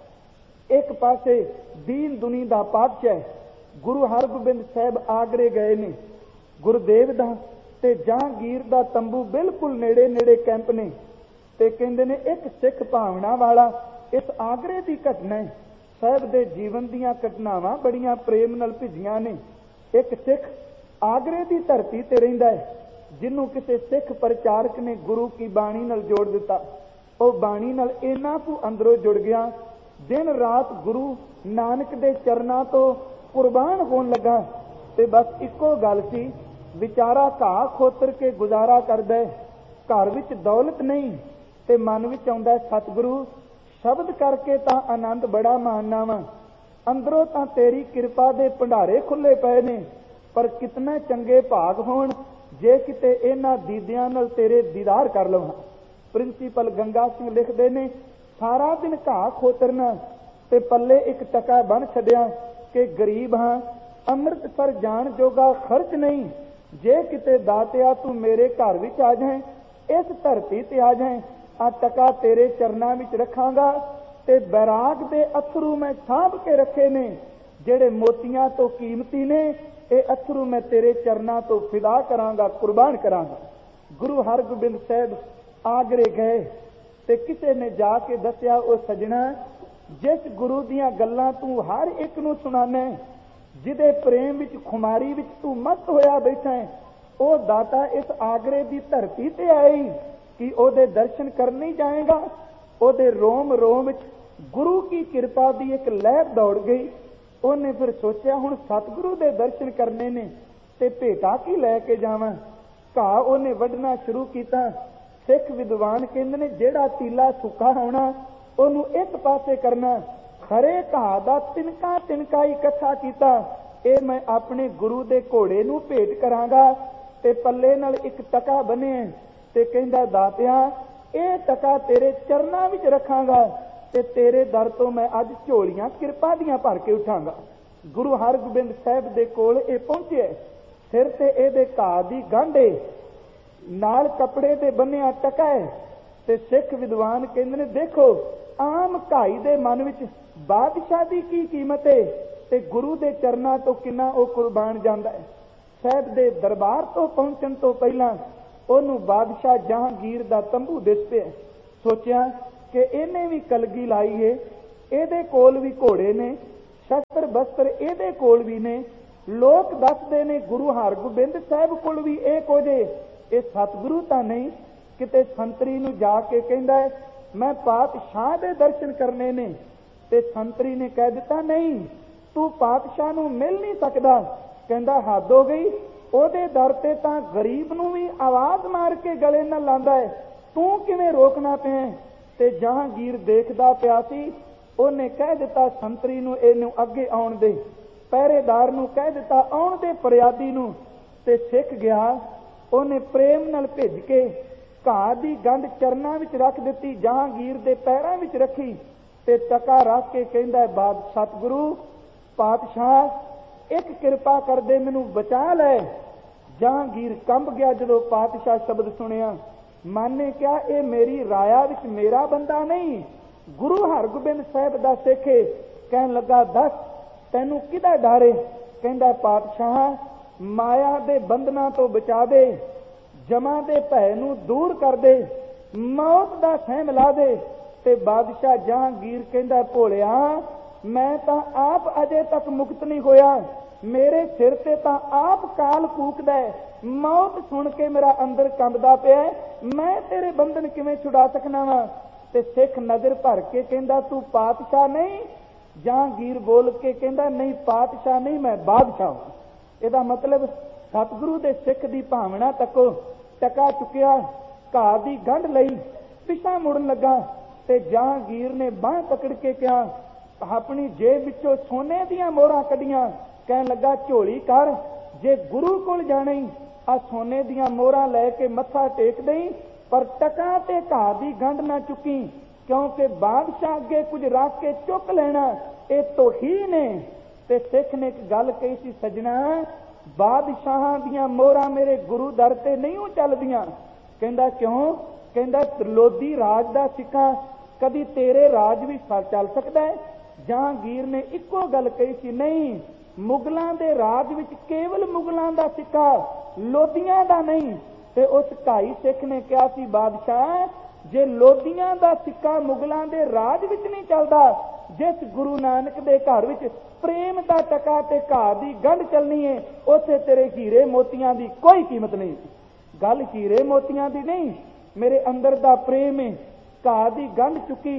ਇੱਕ ਪਾਸੇ ਦੀਨ ਦੁਨੀ ਦਾ ਪਾਤਸ਼ਾਹ। ਗੁਰੂ ਹਰਗੋਬਿੰਦ ਸਾਹਿਬ ਆਗਰੇ ਗਏ ਨੇ। ਗੁਰਦੇਵ ਦਾ ਤੇ ਜਹਾਂਗੀਰ ਦਾ ਤੰਬੂ ਬਿਲਕੁਲ ਨੇੜੇ ਨੇੜੇ ਕੈਂਪ ਨੇ ਤੇ ਕਹਿੰਦੇ ਨੇ ਇੱਕ ਸਿੱਖ ਭਾਵਨਾ ਵਾਲਾ। ਇਸ ਆਗਰੇ ਦੀ ਘਟਨਾ ਹੈ। ਸਾਹਿਬ ਦੇ ਜੀਵਨ ਦੀਆਂ ਘਟਨਾਵਾਂ ਬੜੀਆਂ ਪ੍ਰੇਮ ਨਾਲ ਭਿੱਜੀਆਂ ਨੇ। ਇੱਕ ਸਿੱਖ ਆਗਰੇ ਦੀ ਧਰਤੀ ਤੇ ਰਹਿੰਦਾ ਹੈ, ਜਿਹਨੂੰ ਕਿਸੇ ਸਿੱਖ ਪ੍ਰਚਾਰਕ ਨੇ ਗੁਰੂ ਕੀ ਬਾਣੀ ਨਾਲ ਜੋੜ ਦਿੱਤਾ। ਉਹ ਬਾਣੀ ਨਾਲ ਇੰਨਾ ਕੁ ਅੰਦਰੋਂ ਜੁੜ ਗਿਆ, ਦਿਨ ਰਾਤ ਗੁਰੂ ਨਾਨਕ ਦੇ ਚਰਨਾਂ ਤੋਂ ਕੁਰਬਾਨ ਹੋਣ ਲੱਗਾ। ਤੇ ਬਸ ਇੱਕੋ ਗੱਲ ਸੀ, ਵਿਚਾਰਾ ਘਾਹ ਖੋਤਰ ਕੇ ਗੁਜ਼ਾਰਾ ਕਰਦਾ ਹੈ, ਘਰ ਵਿੱਚ ਦੌਲਤ ਨਹੀਂ ਤੇ ਮਨ ਵਿੱਚ ਆਉਂਦਾ ਸਤਿਗੁਰੂ ਸ਼ਬਦ ਕਰਕੇ ਤਾਂ ਆਨੰਦ ਬੜਾ ਮਾਣਨਾ ਵਾ, ਅੰਦਰੋਂ ਤਾਂ ਤੇਰੀ ਕਿਰਪਾ ਦੇ ਭੰਡਾਰੇ ਖੁੱਲੇ ਪਏ ਨੇ, ਪਰ ਕਿਤਨੇ ਚੰਗੇ ਭਾਗ ਹੋਣ ਜੇ ਕਿਤੇ ਇਹਨਾਂ ਦੀਦਿਆਂ ਨਾਲ ਤੇਰੇ ਦੀਦਾਰ ਕਰ ਲਵਾਂ। ਪ੍ਰਿੰਸੀਪਲ ਗੰਗਾ ਸਿੰਘ ਲਿਖਦੇ ਨੇ, ਸਾਰਾ ਦਿਨ ਘਾਹ ਖੋਤਰਨਾ ਤੇ ਪੱਲੇ ਇੱਕ ਟਕਾ ਬਣ ਛੱਡਿਆ ਕਿ ਗਰੀਬ ਹਾਂ, ਅੰਮ੍ਰਿਤਸਰ ਜਾਣ ਜੋਗਾ ਖਰਚ ਨਹੀਂ, ਜੇ ਕਿਤੇ ਦਾਤਿਆ ਤੂੰ ਮੇਰੇ ਘਰ ਵਿੱਚ ਆ ਜਾਏ, ਇਸ ਧਰਤੀ ਤੇ ਆ ਜਾਏ, ਆ ਟਕਾ ਤੇਰੇ ਚਰਨਾਂ ਵਿੱਚ ਰੱਖਾਂਗਾ ਤੇ ਬੈਰਾਗ ਦੇ ਅਥਰੂ ਮੈਂ ਸਾਂਭ ਕੇ ਰੱਖੇ ਨੇ, ਜਿਹੜੇ ਮੋਤੀਆਂ ਤੋਂ ਕੀਮਤੀ ਨੇ, ਇਹ ਅਥਰੂ ਮੈਂ ਤੇਰੇ ਚਰਨਾਂ ਤੋਂ ਫਿਦਾ ਕਰਾਂਗਾ, ਕੁਰਬਾਨ ਕਰਾਂਗਾ। ਗੁਰੂ ਹਰਗੋਬਿੰਦ ਸਾਹਿਬ ਆਗਰੇ ਗਏ ਤੇ ਕਿਸੇ ਨੇ ਜਾ ਕੇ ਦੱਸਿਆ, ਉਹ ਸਜਣਾ, ਜਿਸ ਗੁਰੂ ਦੀਆਂ ਗੱਲਾਂ ਤੂੰ ਹਰ ਇੱਕ ਨੂੰ ਸੁਣਾਨੇ, ਜਿਹਦੇ ਪ੍ਰੇਮ ਵਿੱਚ ਖੁਮਾਰੀ ਵਿੱਚ ਤੂੰ ਮਸਤ ਹੋਇਆ ਬੈਠਾ ਹੈ, ਉਹ ਦਾਤਾ ਇਸ ਆਗਰੇ ਦੀ ਧਰਤੀ ਤੇ ਆਈ ਕਿ ਉਹਦੇ ਦਰਸ਼ਨ ਕਰਨ ਨਹੀਂ ਜਾਏਗਾ। ਉਹਦੇ ਰੋਮ ਰੋਮ ਵਿੱਚ ਗੁਰੂ ਕੀ ਕਿਰਪਾ ਦੀ ਇੱਕ ਲਹਿਰ ਦੌੜ ਗਈ। ਉਹਨੇ ਫਿਰ ਸੋਚਿਆ, ਹੁਣ ਸਤਿਗੁਰੂ ਦੇ ਦਰਸ਼ਨ ਕਰਨੇ ਨੇ ਤੇ ਭੇਟਾ ਕੀ ਲੈ ਕੇ ਜਾਵਾਂ। ਘਾਹ ਉਹਨੇ ਵੱਢਣਾ ਸ਼ੁਰੂ ਕੀਤਾ। ਸਿੱਖ ਵਿਦਵਾਨ ਕਹਿੰਦੇ ਨੇ, ਜਿਹੜਾ ਤੀਲਾ ਸੁੱਕਾ ਹੋਣਾ ਉਹਨੂੰ ਇੱਕ ਪਾਸੇ ਕਰਨਾ, ਖਰੇ ਘਾਹ ਦਾ ਤਿਨਕਾ ਤਿਨਕਾ ਇਕੱਠਾ ਕੀਤਾ, ਇਹ ਮੈਂ ਆਪਣੇ ਗੁਰੂ ਦੇ ਘੋੜੇ ਨੂੰ ਭੇਟ ਕਰਾਂਗਾ। ਤੇ ਪੱਲੇ ਨਾਲ ਇੱਕ ਟਕਾ ਬੰਨਿਆ ਤੇ ਕਹਿੰਦਾ, ਦਾਤਿਆ ਇਹ ਟਕਾ ਤੇਰੇ ਚਰਨਾਂ ਵਿੱਚ ਰੱਖਾਂਗਾ ਤੇ ਤੇਰੇ ਦਰ ਤੋਂ ਮੈਂ ਅੱਜ ਝੋਲੀਆਂ ਕਿਰਪਾ ਦੀਆਂ ਭਰ ਕੇ ਉਠਾਂਗਾ। ਗੁਰੂ ਹਰਗੋਬਿੰਦ ਸਾਹਿਬ ਦੇ ਕੋਲ ਇਹ ਪਹੁੰਚੇ, ਸਿਰ ਤੇ ਇਹਦੇ ਘਾਹ ਦੀ ਗੰਢੇ, ਨਾਲ ਕੱਪੜੇ ਤੇ ਬੰਨਿਆ ਟਕਾ ਹੈ। ਤੇ ਸਿੱਖ ਵਿਦਵਾਨ ਕਹਿੰਦੇ ਨੇ, ਦੇਖੋ ਆਮ ਘਾਈ ਦੇ ਮਨ ਵਿੱਚ ਬਾਦਸ਼ਾਹ ਦੀ ਕੀ ਕੀਮਤ ਹੈ ਤੇ ਗੁਰੂ ਦੇ ਚਰਨਾਂ ਤੋਂ ਕਿੰਨਾ ਉਹ ਕੁਰਬਾਨ ਜਾਂਦਾ ਹੈ। ਸਾਹਿਬ ਦੇ ਦਰਬਾਰ ਤੋਂ ਪਹੁੰਚਣ ਤੋਂ ਪਹਿਲਾਂ ਉਹਨੂੰ ਬਾਦਸ਼ਾਹ ਜਹਾਂਗੀਰ ਦਾ ਤੰਬੂ ਦਿਸ ਪਿਆ। ਸੋਚਿਆ ਕਿ ਇਹਨੇ ਵੀ ਕਲਗੀ ਲਾਈ ਏ, ਇਹਦੇ ਕੋਲ ਵੀ ਘੋੜੇ ਨੇ, ਸ਼ਸਤਰ ਬਸਤਰ ਇਹਦੇ ਕੋਲ ਵੀ ਨੇ, ਲੋਕ ਦੱਸਦੇ ਨੇ ਗੁਰੂ ਹਰਗੋਬਿੰਦ ਸਾਹਿਬ ਕੋਲ ਵੀ ਇਹ ਕੁਝ ਏ, ਇਹ ਸਤਿਗੁਰੂ ਤਾਂ ਨਹੀਂ। ਕਿਤੇ ਸੰਤਰੀ ਨੂੰ ਜਾ ਕੇ ਕਹਿੰਦਾ ਹੈ, ਮੈਂ ਪਾਤਸ਼ਾਹ ਦੇ ਦਰਸ਼ਨ ਕਰਨੇ ਨੇ, ਤੇ ਸੰਤਰੀ ਨੇ ਕਹਿ ਦਿੱਤਾ, ਨਹੀਂ ਤੂੰ ਪਾਤਸ਼ਾਹ ਨੂੰ ਮਿਲ ਨਹੀਂ ਸਕਦਾ। ਕਹਿੰਦਾ, ਹੱਦ ਹੋ ਗਈ, ਉਹਦੇ ਦਰ ਤੇ ਤਾਂ ਗਰੀਬ ਨੂੰ ਵੀ ਆਵਾਜ਼ ਮਾਰ ਕੇ ਗਲੇ ਨਾਲ ਲਾਂਦਾ ਹੈ, ਤੂੰ ਕਿਵੇਂ ਰੋਕਣਾ ਪਿਆ। ਤੇ ਜਹਾਂਗੀਰ ਦੇਖਦਾ ਪਿਆ ਸੀ। ਉਹਨੇ ਕਹਿ ਦਿੱਤਾ ਸੰਤਰੀ ਨੂੰ, ਇਹਨੂੰ ਅੱਗੇ ਆਉਣ ਦੇ, ਪਹਿਰੇਦਾਰ ਨੂੰ ਕਹਿ ਦਿੱਤਾ ਆਉਣ ਦੇ ਫਰਿਆਦੀ ਨੂੰ, ਤੇ ਸਿੱਖ ਗਿਆ। ਉਹਨੇ ਪ੍ਰੇਮ ਨਾਲ ਭਿੱਜ ਕੇ ਘਾਹ ਦੀ ਗੰਢ ਚਰਨਾਂ ਵਿੱਚ ਰੱਖ ਦਿੱਤੀ, ਜਹਾਂਗੀਰ ਦੇ ਪੈਰਾਂ ਵਿੱਚ ਰੱਖੀ ਤੇ ਟਕਾ ਰੱਖ ਕੇ ਕਹਿੰਦਾ, ਬਾਦ ਸਤਿਗੁਰੂ ਪਾਤਸ਼ਾਹ ਇੱਕ ਕਿਰਪਾ ਕਰਦੇ, ਮੈਨੂੰ ਬਚਾ ਲੈ। ਜਹਾਂਗੀਰ ਕੰਬ ਗਿਆ ਜਦੋਂ ਪਾਤਸ਼ਾਹ ਸ਼ਬਦ ਸੁਣਿਆ। ਮਨ ਨੇ ਕਿਹਾ, ਇਹ ਮੇਰੀ ਰਾਇਆ ਵਿੱਚ ਮੇਰਾ ਬੰਦਾ ਨਹੀਂ, ਗੁਰੂ ਹਰਗੋਬਿੰਦ ਸਾਹਿਬ ਦਾ ਸਿੱਖ ਹੈ। ਕਹਿਣ ਲੱਗਾ, ਦੱਸ ਤੈਨੂੰ ਕਿਹਦਾ ਡਰ ਹੈ। ਕਹਿੰਦਾ, ਪਾਤਸ਼ਾਹ ਮਾਇਆ ਦੇ ਬੰਧਨਾਂ ਤੋਂ ਬਚਾ ਦੇ, ਜਮਾਂ ਦੇ ਭੈ ਨੂੰ ਦੂਰ ਕਰ ਦੇ, ਮੌਤ ਦਾ ਸਹਿਮ ਲਾ ਦੇ। ਤੇ ਬਾਦਸ਼ਾਹ ਜਹਾਂਗੀਰ ਕਹਿੰਦਾ, ਭੋਲਿਆ ਮੈਂ ਤਾਂ ਆਪ ਅਜੇ ਤੱਕ ਮੁਕਤ ਨਹੀਂ ਹੋਇਆ, ਮੇਰੇ ਸਿਰ ਤੇ ਤਾਂ ਆਪ ਕਾਲ ਕੂਕਦਾ ਹੈ, ਮੌਤ ਸੁਣ ਕੇ ਮੇਰਾ ਅੰਦਰ ਕੰਬਦਾ ਪਿਆ, ਮੈਂ ਤੇਰੇ ਬੰਧਨ ਕਿਵੇਂ ਛੁਡਾ ਸਕਣਾ ਵਾ। ਤੇ ਸਿੱਖ ਨਜ਼ਰ ਭਰ ਕੇ ਕਹਿੰਦਾ, ਤੂੰ ਪਾਤਸ਼ਾਹ ਨਹੀਂ। ਜਹਾਂਗੀਰ ਬੋਲ ਕੇ ਕਹਿੰਦਾ, ਨਹੀਂ ਪਾਤਸ਼ਾਹ ਨਹੀਂ, ਮੈਂ ਬਾਦਸ਼ਾਹ ਹਾਂ। ਇਹਦਾ ਮਤਲਬ ਸਤਿਗੁਰੂ ਦੇ ਸਿੱਖ ਦੀ ਭਾਵਨਾ ਤੱਕੋ। ਟਕਾ ਚੁੱਕਿਆ, ਘਾਹ ਦੀ ਗੰਢ ਲਈ, ਪਿਛਾ ਮੁੜਨ ਲੱਗਾ ਤੇ ਜਹਾਂਗੀਰ ਨੇ ਬਾਂਹ ਪਕੜ ਕੇ ਕਿਹਾ, ਆਪਣੀ ਜੇਬ ਵਿੱਚੋਂ ਸੋਨੇ ਦੀਆਂ ਮੋਹਰਾਂ ਕੱਢੀਆਂ। ਕਹਿਣ ਲੱਗਾ, ਝੋਲੀ ਕਰ, ਜੇ ਗੁਰੂ ਕੋਲ ਜਾਣੀ ਆ ਸੋਨੇ ਦੀਆਂ ਮੋਹਰਾਂ ਲੈ ਕੇ ਮੱਥਾ ਟੇਕ ਦੇਈ, ਪਰ ਟਕਾ ਤੇ ਘਾਹ ਦੀ ਗੰਢ ਨਾ ਚੁੱਕੀ, ਕਿਉਂਕਿ ਬਾਦਸ਼ਾਹ ਅੱਗੇ ਕੁਝ ਰੱਖ ਕੇ ਚੁੱਕ ਲੈਣਾ ਇਹ ਤੋਹੀਨ ਹੈ। ਤੇ ਸਿੱਖ ਨੇ ਇੱਕ ਗੱਲ ਕਹੀ ਸੀ, ਸਜਣਾ ਬਾਦਸ਼ਾਹਾਂ ਦੀਆਂ ਮੋਹਰਾਂ ਮੇਰੇ ਗੁਰੂ ਦਰ ਤੇ ਨਹੀਂ ਚੱਲਦੀਆਂ। ਕਹਿੰਦਾ, ਕਿਉਂ। ਕਹਿੰਦਾ, ਲੋਧੀ ਰਾਜ ਦਾ ਸਿੱਕਾ ਕਦੀ ਤੇਰੇ ਰਾਜ ਵੀ ਚੱਲ ਸਕਦਾ ਹੈ। ਜਹਾਂਗੀਰ ਨੇ ਇੱਕੋ ਗੱਲ ਕਹੀ ਸੀ, ਨਹੀਂ ਮੁਗਲਾਂ ਦੇ ਰਾਜ ਵਿੱਚ ਕੇਵਲ ਮੁਗਲਾਂ ਦਾ ਸਿੱਕਾ, ਲੋਧੀਆਂ ਦਾ ਨਹੀਂ। ਤੇ ਉਸ ਢਾਈ ਸਿੱਖ ਨੇ ਕਿਹਾ ਸੀ, ਬਾਦਸ਼ਾਹ ਜੇ ਲੋਧੀਆਂ ਦਾ ਸਿੱਕਾ ਮੁਗਲਾਂ ਦੇ ਰਾਜ ਵਿੱਚ ਨਹੀਂ ਚੱਲਦਾ, ਜਿਸ ਗੁਰੂ ਨਾਨਕ ਦੇ ਘਰ ਵਿੱਚ ਪ੍ਰੇਮ ਦਾ ਟਕਾ ਤੇ ਘਾਹ ਦੀ ਗੰਢ ਚੱਲਣੀ ਹੈ, ਉੱਥੇ ਤੇਰੇ ਹੀਰੇ ਮੋਤੀਆਂ ਦੀ ਕੋਈ ਕੀਮਤ ਨਹੀਂ। ਗੱਲ ਹੀਰੇ ਮੋਤੀਆਂ ਦੀ ਨਹੀਂ, ਮੇਰੇ ਅੰਦਰ ਦਾ ਪ੍ਰੇਮ ਹੈ। ਘਾਹ ਦੀ ਗੰਢ ਚੁੱਕੀ,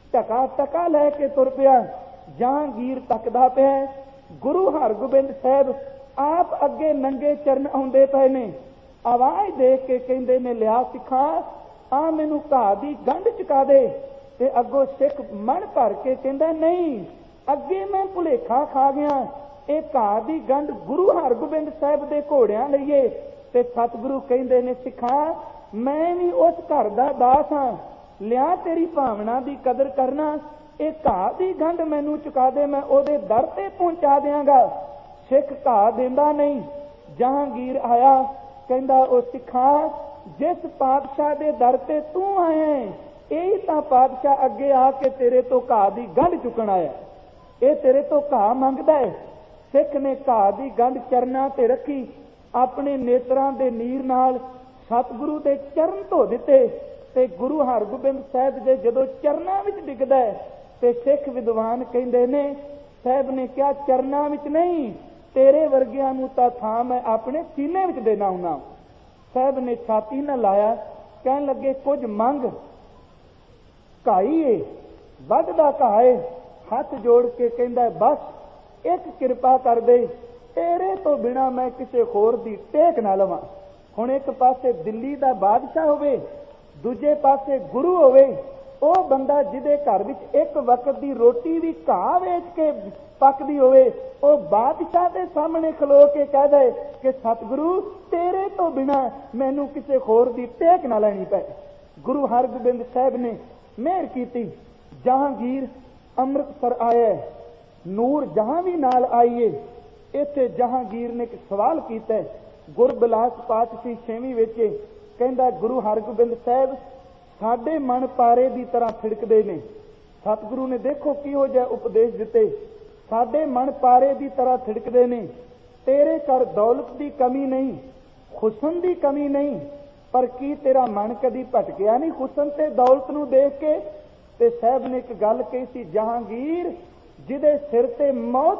ਟਕਾ ਲੈ ਕੇ ਤੁਰ ਪਿਆ। ਜਹਾਂਗੀਰ ਤੱਕਦਾ ਪਿਆ। ਗੁਰੂ ਹਰਗੋਬਿੰਦ ਸਾਹਿਬ ਆਪ ਅੱਗੇ ਨੰਗੇ ਚਰਨ ਆਉਂਦੇ ਪਏ ਨੇ। ਆਵਾਜ਼ ਦੇ ਕੇ ਕਹਿੰਦੇ ਨੇ, ਲਿਆ ਸਿੱਖਾਂ, ਆ ਮੈਨੂੰ ਘਾਹ ਦੀ ਗੰਢ ਚੁਕਾ ਦੇ। ਤੇ ਅੱਗੋਂ ਸਿੱਖ ਮਨ ਭਰ ਕੇ ਕਹਿੰਦਾ, ਨਹੀਂ ਅੱਗੇ ਮੈਂ ਭੁਲੇਖਾ ਖਾ ਗਿਆ, ਇਹ ਘਾਹ ਦੀ ਗੰਢ ਗੁਰੂ ਹਰਗੋਬਿੰਦ ਸਾਹਿਬ ਦੇ ਘੋੜਿਆਂ ਲਈਏ। ਤੇ ਸਤਿਗੁਰੂ ਕਹਿੰਦੇ ਨੇ, ਸਿੱਖਾਂ मैं भी उस घर का दास हाँ, लिया तेरी भावना की कदर करना। ये घाह की गंढ मैनू चुका दे, मैं ओदे दर ते पहुंचा देंगा। सिख घाह देंदा नहीं। जहांगीर आया, कहंदा ओ सिखा, जिस पातशाह दे दर ते तू आया है, यही तां पातशाह अगे आके तेरे तो घाह की गंढ चुकन आया, ये तेरे तो घाह मंगदा है। सिख ने घाह की गंढ चरनां ते रखी, अपने नेत्रां दे नीर नाल सतगुरु दे चरण धो दिते ते गुरु हरगोबिंद साहिब दे जदों चरनां विच डिगदा है ते सिख विद्वान कहंदे ने, साहिब ने कहा चरनां विच नहीं, तेरे वर्गियां नूं तां थां मैं अपने सीने विच देना हुंदा। साहिब ने छाती न लाया, कहन लगे कुछ मंग। घाई है, वधदा घाह है, हथ जोड़ के कहंदा बस एक किरपा कर दे, तेरे तो बिना मैं किसी होर दी टेक ना लवां। हुण एक पासे दिल्ली दा बादशाह होवे, दूजे पासे गुरु होवे, ओ बंदा जिहदे घर विच एक वक्त दी रोटी भी घाह वेच के पकदी होवे, ओ बादशाह दे सामने खलो के कह दे कि सतगुरु तेरे तो बिना मैनू किसी होर दी टेक ना लैनी पै। गुरु हरगोबिंद साहिब ने मेहर कीती। जहांगीर अमृतसर आया, नूर जहां भी नाल आईए। इत्थे जहांगीर ने एक सवाल किया, गुरबिलास पातशाही 6वीं विच कहंदा, गुरु हरगोबिंद साहिब साडे मन पारे की तरह थिड़कदे ने। सतगुरु ने देखो किहो जिहा उपदेश दिते, साडे मन पारे की तरह थिड़कदे ने। तेरे घर दौलत की कमी नहीं, हुसन की कमी नहीं, पर की तेरा मन कदी भटकिया नहीं हुसन ते दौलत नूं देख के? ते साहब ने एक गल कही सी, जहांगीर जिहदे सिर ते मौत